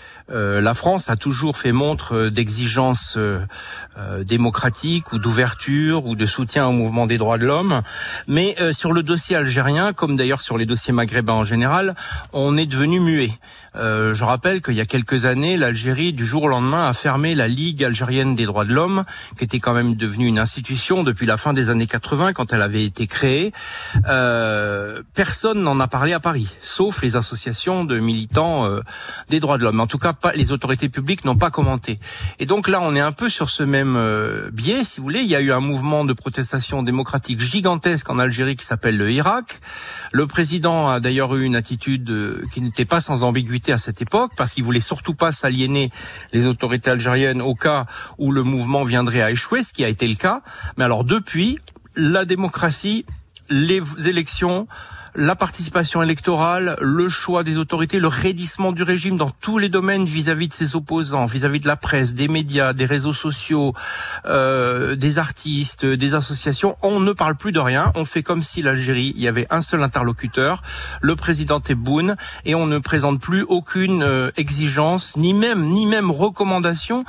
La France a toujours fait montre d'exigence démocratique ou d'ouverture ou de soutien au mouvement des droits de l'homme. Mais sur le dossier algérien, comme d'ailleurs sur les dossiers maghrébins en général, on est devenu muet. Je rappelle qu'il y a quelques années, l'Algérie, du jour au lendemain, a fermé la Ligue algérienne des droits de l'homme, qui était quand même devenue une institution depuis la fin des années 80, quand elle avait été créée. Personne n'en a parlé à Paris, sauf les associations de militants des droits de l'homme. En tout cas, les autorités publiques n'ont pas commenté. Et donc là, on est un peu sur ce même biais, si vous voulez. Il y a eu un mouvement de protestation démocratique gigantesque en Algérie qui s'appelle le Hirak. Le président a d'ailleurs eu une attitude qui n'était pas sans ambiguïté à cette époque, parce qu'il voulait surtout pas s'aliéner les autorités algériennes au cas où le mouvement viendrait à échouer, ce qui a été le cas. Mais alors depuis, la démocratie, les élections, la participation électorale, le choix des autorités, le raidissement du régime dans tous les domaines vis-à-vis de ses opposants, vis-à-vis de la presse, des médias, des réseaux sociaux, des artistes, des associations. On ne parle plus de rien. On fait comme si l'Algérie, il y avait un seul interlocuteur, le président Tebboune, et on ne présente plus aucune exigence, ni même recommandation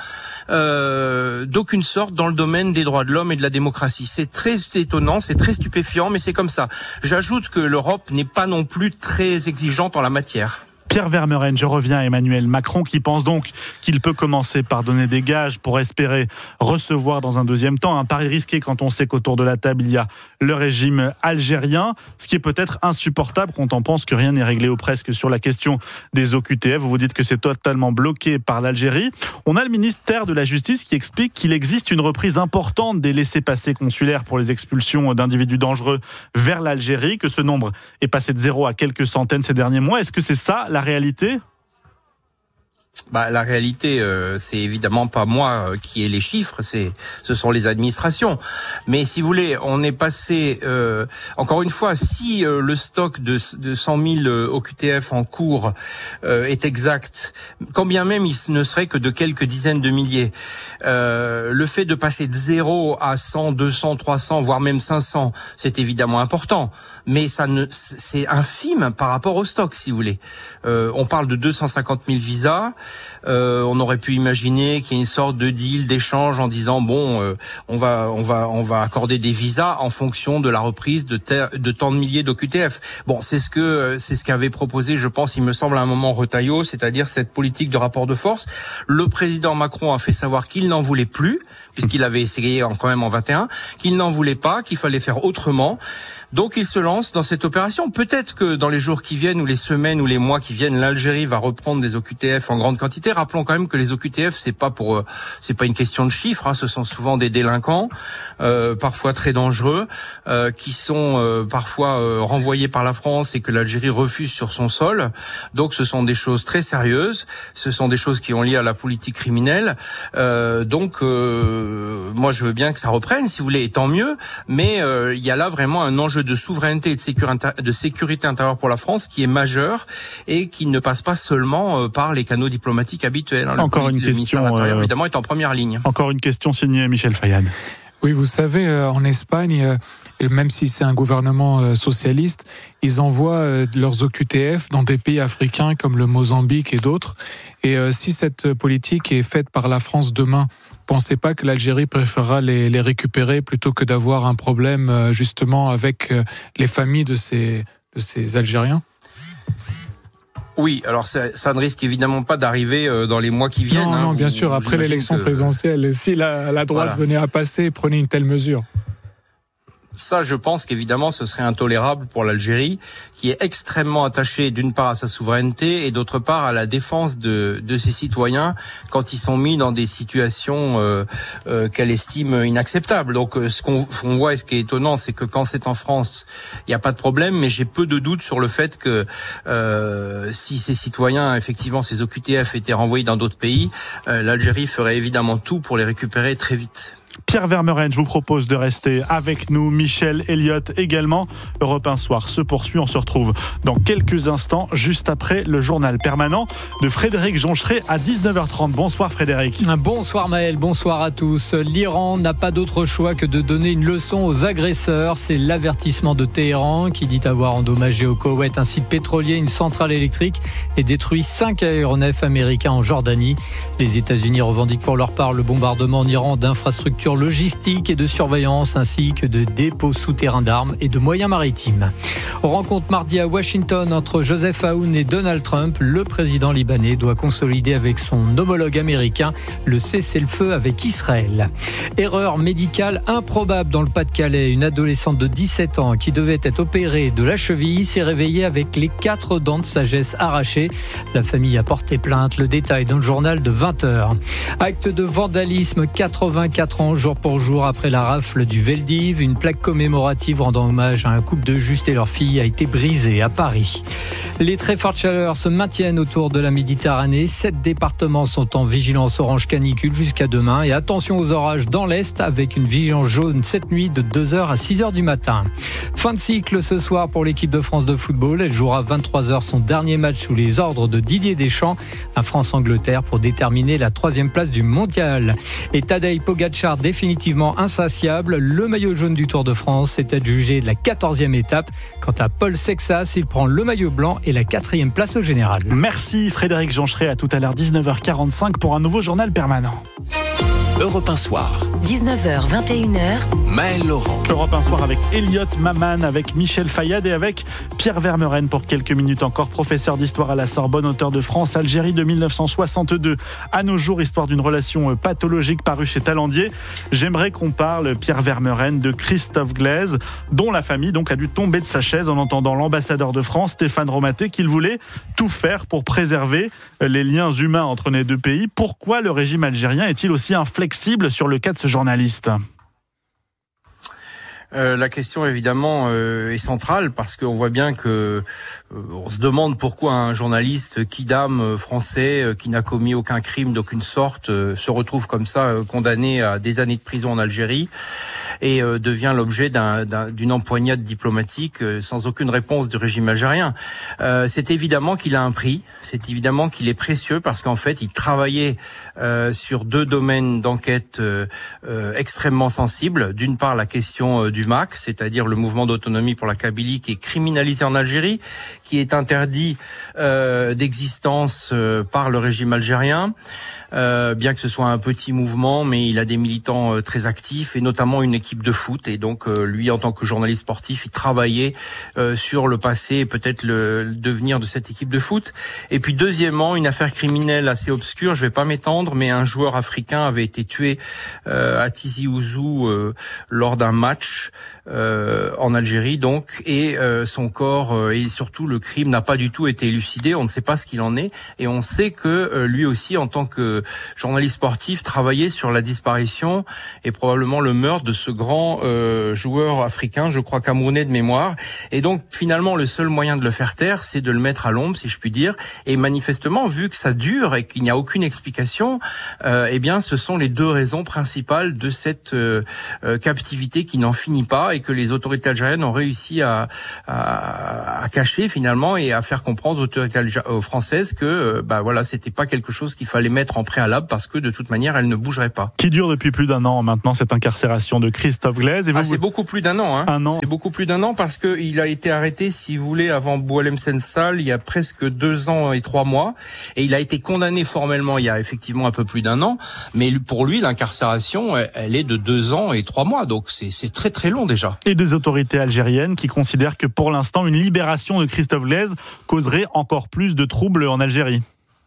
d'aucune sorte dans le domaine des droits de l'homme et de la démocratie. C'est très étonnant, c'est très stupéfiant, mais c'est comme ça. J'ajoute que l'Europe n'est pas non plus très exigeante en la matière. Pierre Vermeuren, je reviens à Emmanuel Macron qui pense donc qu'il peut commencer par donner des gages pour espérer recevoir dans un deuxième temps. Un pari risqué quand on sait qu'autour de la table il y a le régime algérien, ce qui est peut-être insupportable quand on pense que rien n'est réglé ou presque sur la question des OQTF. Vous vous dites que c'est totalement bloqué par l'Algérie. On a le ministère de la Justice qui explique qu'il existe une reprise importante des laissez-passer consulaires pour les expulsions d'individus dangereux vers l'Algérie, que ce nombre est passé de 0 à quelques centaines ces derniers mois. Est-ce que c'est ça la réalité ? La réalité, c'est évidemment pas moi qui ai les chiffres, ce sont les administrations. Mais si vous voulez, on est passé, encore une fois, si le stock de 100 000 OQTF en cours est exact, quand bien même il ne serait que de quelques dizaines de milliers, le fait de passer de 0 à 100, 200, 300, voire même 500, c'est évidemment important. Mais c'est infime par rapport au stock, si vous voulez. On parle de 250 000 visas. on aurait pu imaginer qu'il y ait une sorte de deal, d'échange en disant on va accorder des visas en fonction de la reprise de tant de milliers d'OQTF. Bon, c'est ce qu'avait proposé, je pense, il me semble à un moment Retailleau, c'est-à-dire cette politique de rapport de force. Le président Macron a fait savoir qu'il n'en voulait plus, puisqu'il avait essayé quand même en 21, qu'il n'en voulait pas, qu'il fallait faire autrement. Donc il se lance dans cette opération. Peut-être que dans les jours qui viennent ou les semaines ou les mois qui viennent, l'Algérie va reprendre des OQTF en grande quantité. Rappelons quand même que les OQTF, c'est pas une question de chiffres, hein. Ce sont souvent des délinquants, parfois très dangereux, qui sont parfois renvoyés par la France et que l'Algérie refuse sur son sol. Donc ce sont des choses très sérieuses. Ce sont des choses qui ont lié à la politique criminelle. Donc moi je veux bien que ça reprenne, si vous voulez, et tant mieux. Mais il y a là vraiment un enjeu de souveraineté et de sécurité intérieure pour la France qui est majeur et qui ne passe pas seulement par les canaux diplomatiques habituels. Hein. Encore une question. Le ministère de l'Intérieur, évidemment, est en première ligne. Encore une question signée Michel Fayad. Oui, vous savez, en Espagne, même si c'est un gouvernement socialiste, ils envoient leurs OQTF dans des pays africains comme le Mozambique et d'autres. Et si cette politique est faite par la France demain, pensez pas que l'Algérie préférera les récupérer plutôt que d'avoir un problème justement avec les familles de ces Algériens ? Oui, alors ça ne risque évidemment pas d'arriver dans les mois qui viennent. Non, bien sûr, après l'élection présidentielle, si la droite venait à passer, prenez une telle mesure. Ça, je pense qu'évidemment, ce serait intolérable pour l'Algérie, qui est extrêmement attachée d'une part à sa souveraineté et d'autre part à la défense de ses citoyens quand ils sont mis dans des situations qu'elle estime inacceptables. Donc, ce qu'on voit et ce qui est étonnant, c'est que quand c'est en France, il n'y a pas de problème, mais j'ai peu de doutes sur le fait que si ces citoyens, effectivement, ces OQTF étaient renvoyés dans d'autres pays, l'Algérie ferait évidemment tout pour les récupérer très vite. Pierre Vermeuren, je vous propose de rester avec nous. Michel, Elliott également. Europe 1 Soir se poursuit. On se retrouve dans quelques instants, juste après le journal permanent de Frédéric Joncheret à 19h30. Bonsoir Frédéric. Bonsoir Maël, bonsoir à tous. L'Iran n'a pas d'autre choix que de donner une leçon aux agresseurs. C'est l'avertissement de Téhéran qui dit avoir endommagé au Koweït un site pétrolier, une centrale électrique et détruit 5 aéronefs américains en Jordanie. Les États-Unis revendiquent pour leur part le bombardement en Iran d'infrastructures logistique et de surveillance ainsi que de dépôts souterrains d'armes et de moyens maritimes. Rencontre mardi à Washington entre Joseph Aoun et Donald Trump. Le président libanais doit consolider avec son homologue américain le cessez-le-feu avec Israël. Erreur médicale improbable dans le Pas-de-Calais. Une adolescente de 17 ans qui devait être opérée de la cheville s'est réveillée avec les 4 dents de sagesse arrachées. La famille a porté plainte. Le détail dans le journal de 20h. Acte de vandalisme, 84 ans jour pour jour après la rafle du Veldiv. Une plaque commémorative rendant hommage à un couple de Juste et leur fille a été brisée à Paris. Les très fortes chaleurs se maintiennent autour de la Méditerranée. 7 départements sont en vigilance orange canicule jusqu'à demain. Et attention aux orages dans l'Est avec une vigilance jaune cette nuit de 2h à 6h du matin. Fin de cycle ce soir pour l'équipe de France de football. Elle jouera 23h son dernier match sous les ordres de Didier Deschamps à France-Angleterre pour déterminer la 3e place du mondial. Et Tadej Pogačar définitivement insatiable. Le maillot jaune du Tour de France s'est adjugé de la 14e étape. Quant à Paul Sexas, il prend le maillot blanc et la 4e place au général. Merci Frédéric Joncheret. À tout à l'heure 19h45 pour un nouveau journal permanent. Europe 1 Soir. 19h, 21h. Maël Laurent. Europe 1 Soir avec Elliott Maman, avec Michel Fayad et avec Pierre Vermeuren pour quelques minutes encore. Professeur d'histoire à la Sorbonne, auteur de France, Algérie de 1962 à nos jours, histoire d'une relation pathologique parue chez Talandier. J'aimerais qu'on parle, Pierre Vermeuren, de Christophe Glaise, dont la famille donc a dû tomber de sa chaise en entendant l'ambassadeur de France, Stéphane Romaté, qu'il voulait tout faire pour préserver les liens humains entre les deux pays. Pourquoi le régime algérien est-il aussi inflexible sur le cas de ce journaliste ? La question évidemment est centrale parce qu'on voit bien que on se demande pourquoi un journaliste kidam français qui n'a commis aucun crime d'aucune sorte se retrouve comme ça condamné à des années de prison en Algérie et devient l'objet d'une empoignade diplomatique sans aucune réponse du régime algérien. C'est évidemment qu'il a un prix, c'est évidemment qu'il est précieux parce qu'en fait il travaillait sur 2 domaines d'enquête extrêmement sensibles. D'une part la question du du MAC, c'est-à-dire le mouvement d'autonomie pour la Kabylie, qui est criminalisé en Algérie, qui est interdit d'existence par le régime algérien, bien que ce soit un petit mouvement, mais il a des militants très actifs et notamment une équipe de foot. Et donc lui, en tant que journaliste sportif, il travaillait sur le passé et peut-être le devenir de cette équipe de foot. Et puis deuxièmement, une affaire criminelle assez obscure, je vais pas m'étendre, mais un joueur africain avait été tué à Tizi Ouzou lors d'un match en Algérie, donc, et son corps et surtout le crime n'a pas du tout été élucidé. On ne sait pas ce qu'il en est, et on sait que lui aussi, en tant que journaliste sportif, travaillait sur la disparition et probablement le meurtre de ce grand joueur africain, je crois camerounais de mémoire. Et donc finalement, le seul moyen de le faire taire, c'est de le mettre à l'ombre, si je puis dire. Et manifestement, vu que ça dure et qu'il n'y a aucune explication, eh bien, ce sont les deux raisons principales de cette captivité qui n'en finit pas et que les autorités algériennes ont réussi à cacher finalement et à faire comprendre aux autorités françaises que voilà, c'était pas quelque chose qu'il fallait mettre en préalable parce que de toute manière, elle ne bougerait pas. Qui dure depuis plus d'un an maintenant, cette incarcération de Christophe Glaise. Et c'est beaucoup plus d'un an. Un an. C'est beaucoup plus d'un an parce que il a été arrêté, si vous voulez, avant Boualem Sansal, il y a presque 2 ans et 3 mois, et il a été condamné formellement il y a effectivement un peu plus d'un an, mais pour lui, l'incarcération, elle est de 2 ans et 3 mois, donc c'est très très long déjà. Et des autorités algériennes qui considèrent que pour l'instant, une libération de Christophe Glaise causerait encore plus de troubles en Algérie.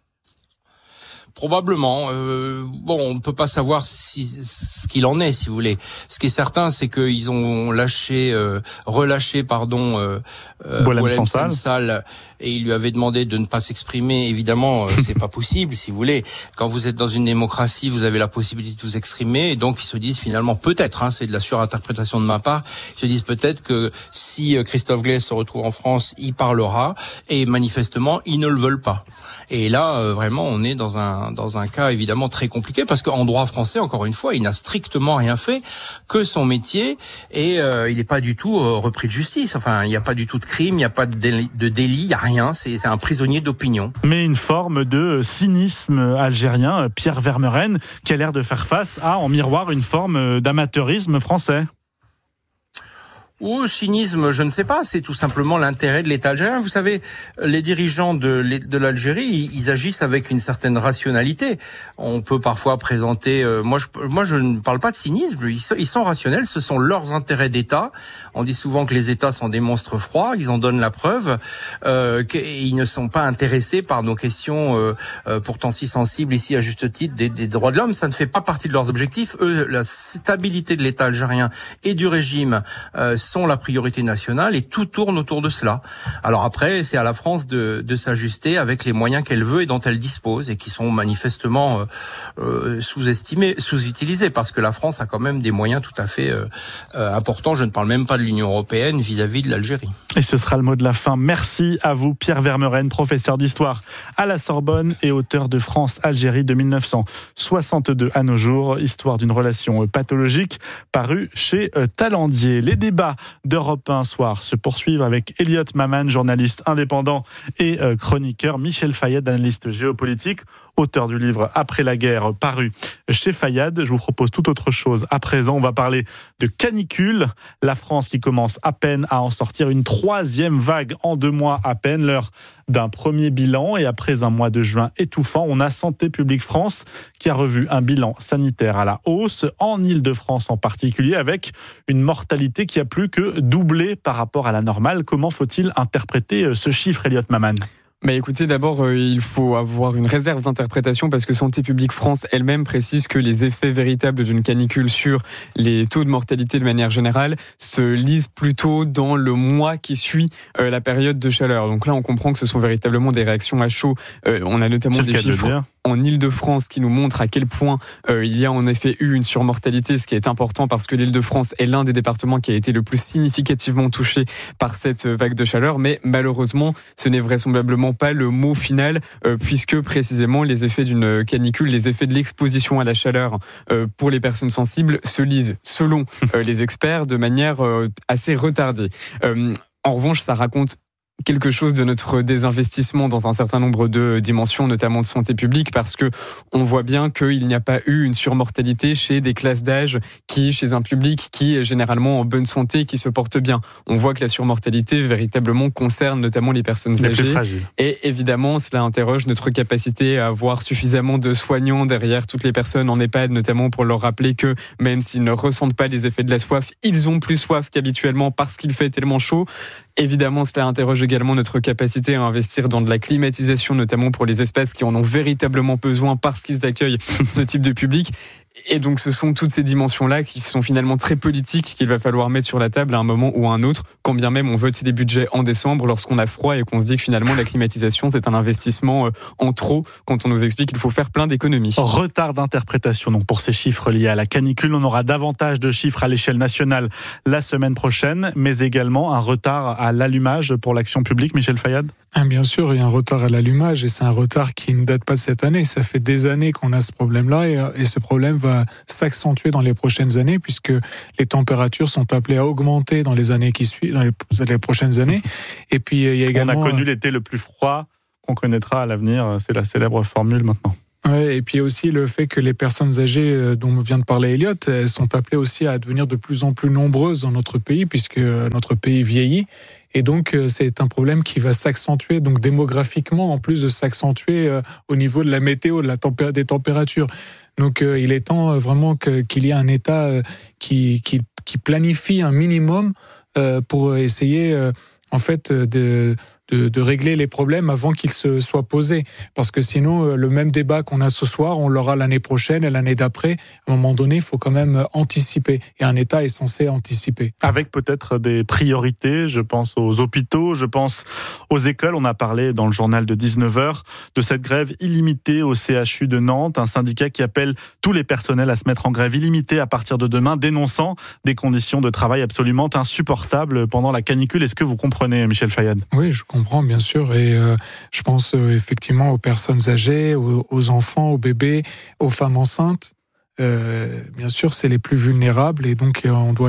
Probablement. On ne peut pas savoir ce qu'il en est, si vous voulez. Ce qui est certain, c'est qu'ils ont relâché Boualem Sansal, et ils lui avaient demandé de ne pas s'exprimer. Évidemment, c'est pas possible, si vous voulez. Quand vous êtes dans une démocratie, vous avez la possibilité de vous exprimer, et donc ils se disent finalement peut-être, c'est de la surinterprétation de ma part, ils se disent peut-être que si Christophe Glaise se retrouve en France, il parlera, et manifestement, ils ne le veulent pas. Et là, vraiment, on est dans un cas évidemment très compliqué parce qu'en droit français, encore une fois, il n'a strictement rien fait que son métier et il n'est pas du tout repris de justice. Enfin, il n'y a pas du tout de crime, il n'y a pas de délit, il n'y a rien. C'est un prisonnier d'opinion. Mais une forme de cynisme algérien, Pierre Vermeuren, qui a l'air de faire face à, en miroir, une forme d'amateurisme français. Ou cynisme, je ne sais pas, c'est tout simplement l'intérêt de l'État algérien. Vous savez, les dirigeants de l'Algérie, ils agissent avec une certaine rationalité. On peut parfois présenter... Moi, je ne parle pas de cynisme, ils sont rationnels, ce sont leurs intérêts d'État. On dit souvent que les États sont des monstres froids, ils en donnent la preuve. Ils ne sont pas intéressés par nos questions pourtant si sensibles ici à juste titre des droits de l'homme. Ça ne fait pas partie de leurs objectifs. Eux, la stabilité de l'État algérien et du régime sont la priorité nationale et tout tourne autour de cela. Alors après, c'est à la France de s'ajuster avec les moyens qu'elle veut et dont elle dispose et qui sont manifestement sous-estimés, sous-utilisés parce que la France a quand même des moyens tout à fait importants. Je ne parle même pas de l'Union européenne vis-à-vis de l'Algérie. Et ce sera le mot de la fin. Merci à vous, Pierre Vermeuren, professeur d'histoire à la Sorbonne et auteur de France-Algérie de 1962 à nos jours, histoire d'une relation pathologique, paru chez Talendier. Les débats d'Europe 1 soir se poursuivent avec Elliot Maman, journaliste indépendant et chroniqueur, Michel Fayad, analyste géopolitique, auteur du livre Après la guerre, paru chez Fayad. Je vous propose tout autre chose. À présent, on va parler de canicule. La France qui commence à peine à en sortir une 3e vague en 2 mois à peine, l'heure d'un premier bilan. Et après un mois de juin étouffant, on a Santé publique France qui a revu un bilan sanitaire à la hausse, en Île-de-France en particulier, avec une mortalité qui a plus que doublé par rapport à la normale. Comment faut-il interpréter ce chiffre, Elliot Maman ? Écoutez, d'abord, il faut avoir une réserve d'interprétation parce que Santé publique France elle-même précise que les effets véritables d'une canicule sur les taux de mortalité de manière générale se lisent plutôt dans le mois qui suit la période de chaleur. Donc là, on comprend que ce sont véritablement des réactions à chaud. On a notamment des chiffres en Île-de-France qui nous montrent à quel point il y a en effet eu une surmortalité, ce qui est important parce que l'Île-de-France est l'un des départements qui a été le plus significativement touché par cette vague de chaleur. Mais malheureusement, ce n'est vraisemblablement pas le mot final, puisque précisément les effets d'une canicule, les effets de l'exposition à la chaleur pour les personnes sensibles se lisent, selon les experts, de manière assez retardée. En revanche, ça raconte quelque chose de notre désinvestissement dans un certain nombre de dimensions, notamment de santé publique, parce que on voit bien qu'il n'y a pas eu une surmortalité chez des classes d'âge chez un public qui est généralement en bonne santé, qui se porte bien. On voit que la surmortalité véritablement concerne notamment les personnes âgées. Et évidemment, cela interroge notre capacité à avoir suffisamment de soignants derrière toutes les personnes en EHPAD, notamment pour leur rappeler que même s'ils ne ressentent pas les effets de la soif, ils ont plus soif qu'habituellement parce qu'il fait tellement chaud. Évidemment, cela interroge également notre capacité à investir dans de la climatisation, notamment pour les espaces qui en ont véritablement besoin parce qu'ils accueillent ce type de public. Et donc, ce sont toutes ces dimensions-là qui sont finalement très politiques qu'il va falloir mettre sur la table à un moment ou à un autre, quand bien même on vote les budgets en décembre lorsqu'on a froid et qu'on se dit que finalement la climatisation c'est un investissement en trop quand on nous explique qu'il faut faire plein d'économies. Retard d'interprétation donc pour ces chiffres liés à la canicule. On aura davantage de chiffres à l'échelle nationale la semaine prochaine, mais également un retard à l'allumage pour l'action publique. Michel Fayad ? Bien sûr, il y a un retard à l'allumage et c'est un retard qui ne date pas de cette année. Ça fait des années qu'on a ce problème-là et ce problème va s'accentuer dans les prochaines années puisque les températures sont appelées à augmenter dans les années qui suivent, dans les prochaines années. Et puis il y a également. On a connu l'été le plus froid qu'on connaîtra à l'avenir. C'est la célèbre formule maintenant. Ouais, et puis aussi le fait que les personnes âgées dont vient de parler Elliot, elles sont appelées aussi à devenir de plus en plus nombreuses dans notre pays puisque notre pays vieillit. Et donc, c'est un problème qui va s'accentuer, donc démographiquement, en plus de s'accentuer au niveau de la météo, des températures. Donc, il est temps vraiment qu'il y ait un État qui planifie un minimum pour essayer, en fait, de régler les problèmes avant qu'ils se soient posés. Parce que sinon, le même débat qu'on a ce soir, on l'aura l'année prochaine et l'année d'après. À un moment donné, il faut quand même anticiper. Et un État est censé anticiper. Avec peut-être des priorités, je pense aux hôpitaux, je pense aux écoles. On a parlé dans le journal de 19h de cette grève illimitée au CHU de Nantes, un syndicat qui appelle tous les personnels à se mettre en grève illimitée à partir de demain, dénonçant des conditions de travail absolument insupportables pendant la canicule. Est-ce que vous comprenez, Michel Fayad ? Oui, je comprends bien sûr et je pense effectivement aux personnes âgées, aux enfants, aux bébés, aux femmes enceintes. Bien sûr, c'est les plus vulnérables et donc on doit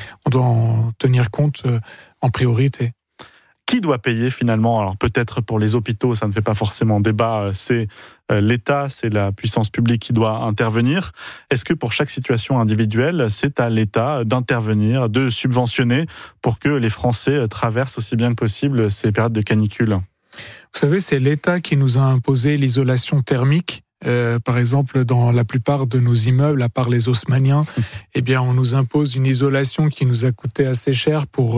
en tenir compte en priorité. Qui doit payer finalement ? Alors peut-être pour les hôpitaux, ça ne fait pas forcément débat, c'est l'État, c'est la puissance publique qui doit intervenir. Est-ce que pour chaque situation individuelle, c'est à l'État d'intervenir, de subventionner pour que les Français traversent aussi bien que possible ces périodes de canicule ? Vous savez, c'est l'État qui nous a imposé l'isolation thermique. Par exemple, dans la plupart de nos immeubles, à part les haussmanniens, eh bien, on nous impose une isolation qui nous a coûté assez cher pour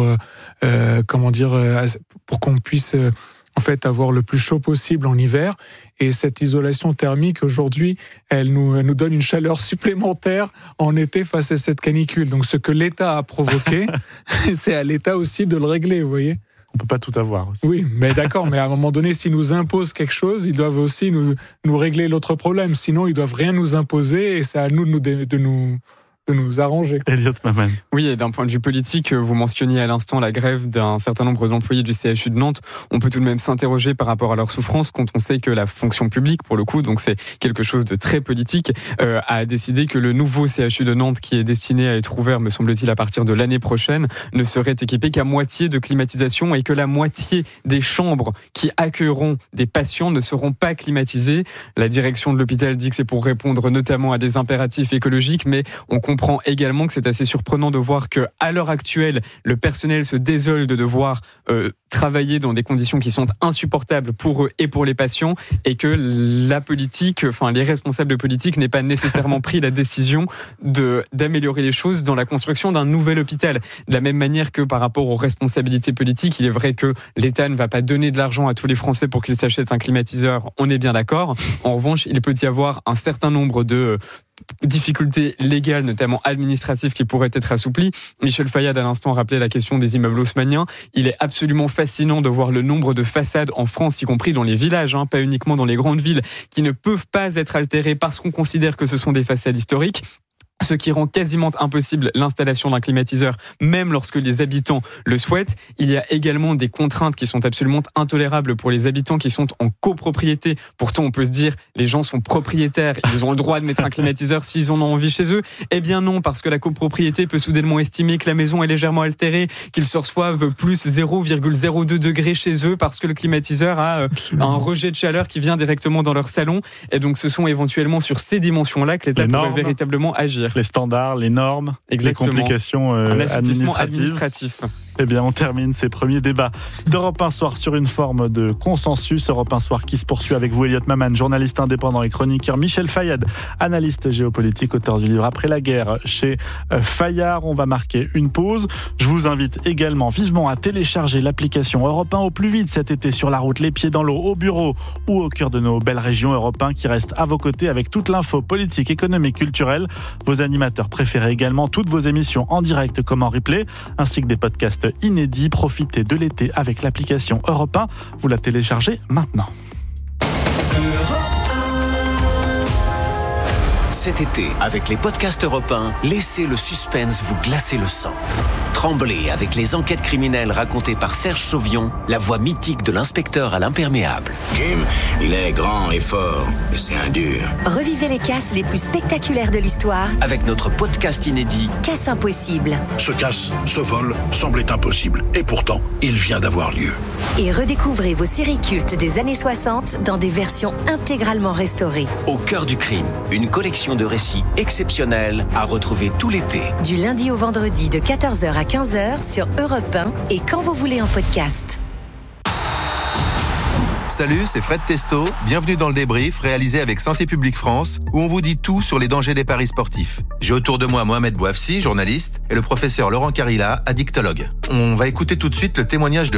qu'on puisse en fait avoir le plus chaud possible en hiver. Et cette isolation thermique aujourd'hui, elle nous donne une chaleur supplémentaire en été face à cette canicule. Donc, ce que l'État a provoqué, c'est à l'État aussi de le régler, vous voyez. On peut pas tout avoir aussi. Oui, mais d'accord, mais à un moment donné, s'ils nous imposent quelque chose, ils doivent aussi nous régler l'autre problème. Sinon, ils doivent rien nous imposer et c'est à nous de nous arranger. Elliot Maman. Oui, et d'un point de vue politique, vous mentionniez à l'instant la grève d'un certain nombre d'employés du CHU de Nantes. On peut tout de même s'interroger par rapport à leur souffrance quand on sait que la fonction publique, pour le coup, donc c'est quelque chose de très politique, a décidé que le nouveau CHU de Nantes, qui est destiné à être ouvert, me semble-t-il, à partir de l'année prochaine, ne serait équipé qu'à moitié de climatisation et que la moitié des chambres qui accueilleront des patients ne seront pas climatisées. La direction de l'hôpital dit que c'est pour répondre notamment à des impératifs écologiques, mais on comprend également que c'est assez surprenant de voir que, à l'heure actuelle, le personnel se désole de devoir travailler dans des conditions qui sont insupportables pour eux et pour les patients, et que la politique, enfin les responsables politiques n'aient pas nécessairement pris la décision d'améliorer les choses dans la construction d'un nouvel hôpital. De la même manière que par rapport aux responsabilités politiques, il est vrai que l'État ne va pas donner de l'argent à tous les Français pour qu'ils s'achètent un climatiseur, on est bien d'accord. En revanche, il peut y avoir un certain nombre de difficultés légales, notamment administratives, qui pourraient être assouplies. Michel Fayad, à l'instant, rappelait la question des immeubles haussmanniens. Il est absolument fascinant de voir le nombre de façades en France, y compris dans les villages, pas uniquement dans les grandes villes, qui ne peuvent pas être altérées parce qu'on considère que ce sont des façades historiques. ce qui rend quasiment impossible l'installation d'un climatiseur, même lorsque les habitants le souhaitent. Il y a également des contraintes qui sont absolument intolérables pour les habitants qui sont en copropriété. Pourtant, on peut se dire, les gens sont propriétaires, ils ont le droit de mettre un climatiseur s'ils en ont envie chez eux. Eh bien non, parce que la copropriété peut soudainement estimer que la maison est légèrement altérée, qu'ils se reçoivent plus 0,02 degrés chez eux parce que le climatiseur a un rejet de chaleur qui vient directement dans leur salon. Et donc, ce sont éventuellement sur ces dimensions-là que l'État pourrait véritablement agir. Les standards, les normes, exactement. Les complications administratif. Eh bien, on termine ces premiers débats d'Europe 1 Soir sur une forme de consensus. Europe 1 Soir qui se poursuit avec vous, Elliot Maman, journaliste indépendant et chroniqueur, Michel Fayad, analyste géopolitique, auteur du livre Après la guerre chez Fayard. On va marquer une pause. Je vous invite également vivement à télécharger l'application Europe 1 au plus vite cet été sur la route, les pieds dans l'eau, au bureau ou au cœur de nos belles régions. Europe 1 qui reste à vos côtés avec toute l'info politique, économique, culturelle. Vos animateurs préférés également, toutes vos émissions en direct comme en replay, ainsi que des podcasts inédits. Profitez de l'été avec l'application Europe 1. Vous la téléchargez maintenant. Cet été, avec les podcasts Europe 1, laissez le suspense vous glacer le sang. Tremblez avec les enquêtes criminelles racontées par Serge Sauvion, la voix mythique de l'inspecteur à l'imperméable. Jim, il est grand et fort, mais c'est un dur. Revivez les casses les plus spectaculaires de l'histoire avec notre podcast inédit Casse impossible. Ce casse, ce vol, semblait impossible. Et pourtant, il vient d'avoir lieu. Et redécouvrez vos séries cultes des années 60 dans des versions intégralement restaurées. Au cœur du crime, une collection de récits exceptionnels à retrouver tout l'été. Du lundi au vendredi de 14h à 15h sur Europe 1 et quand vous voulez en podcast. Salut, c'est Fred Testo. Bienvenue dans le débrief réalisé avec Santé publique France, où on vous dit tout sur les dangers des paris sportifs. J'ai autour de moi Mohamed Bouafsi, journaliste, et le professeur Laurent Carilla, addictologue. On va écouter tout de suite le témoignage de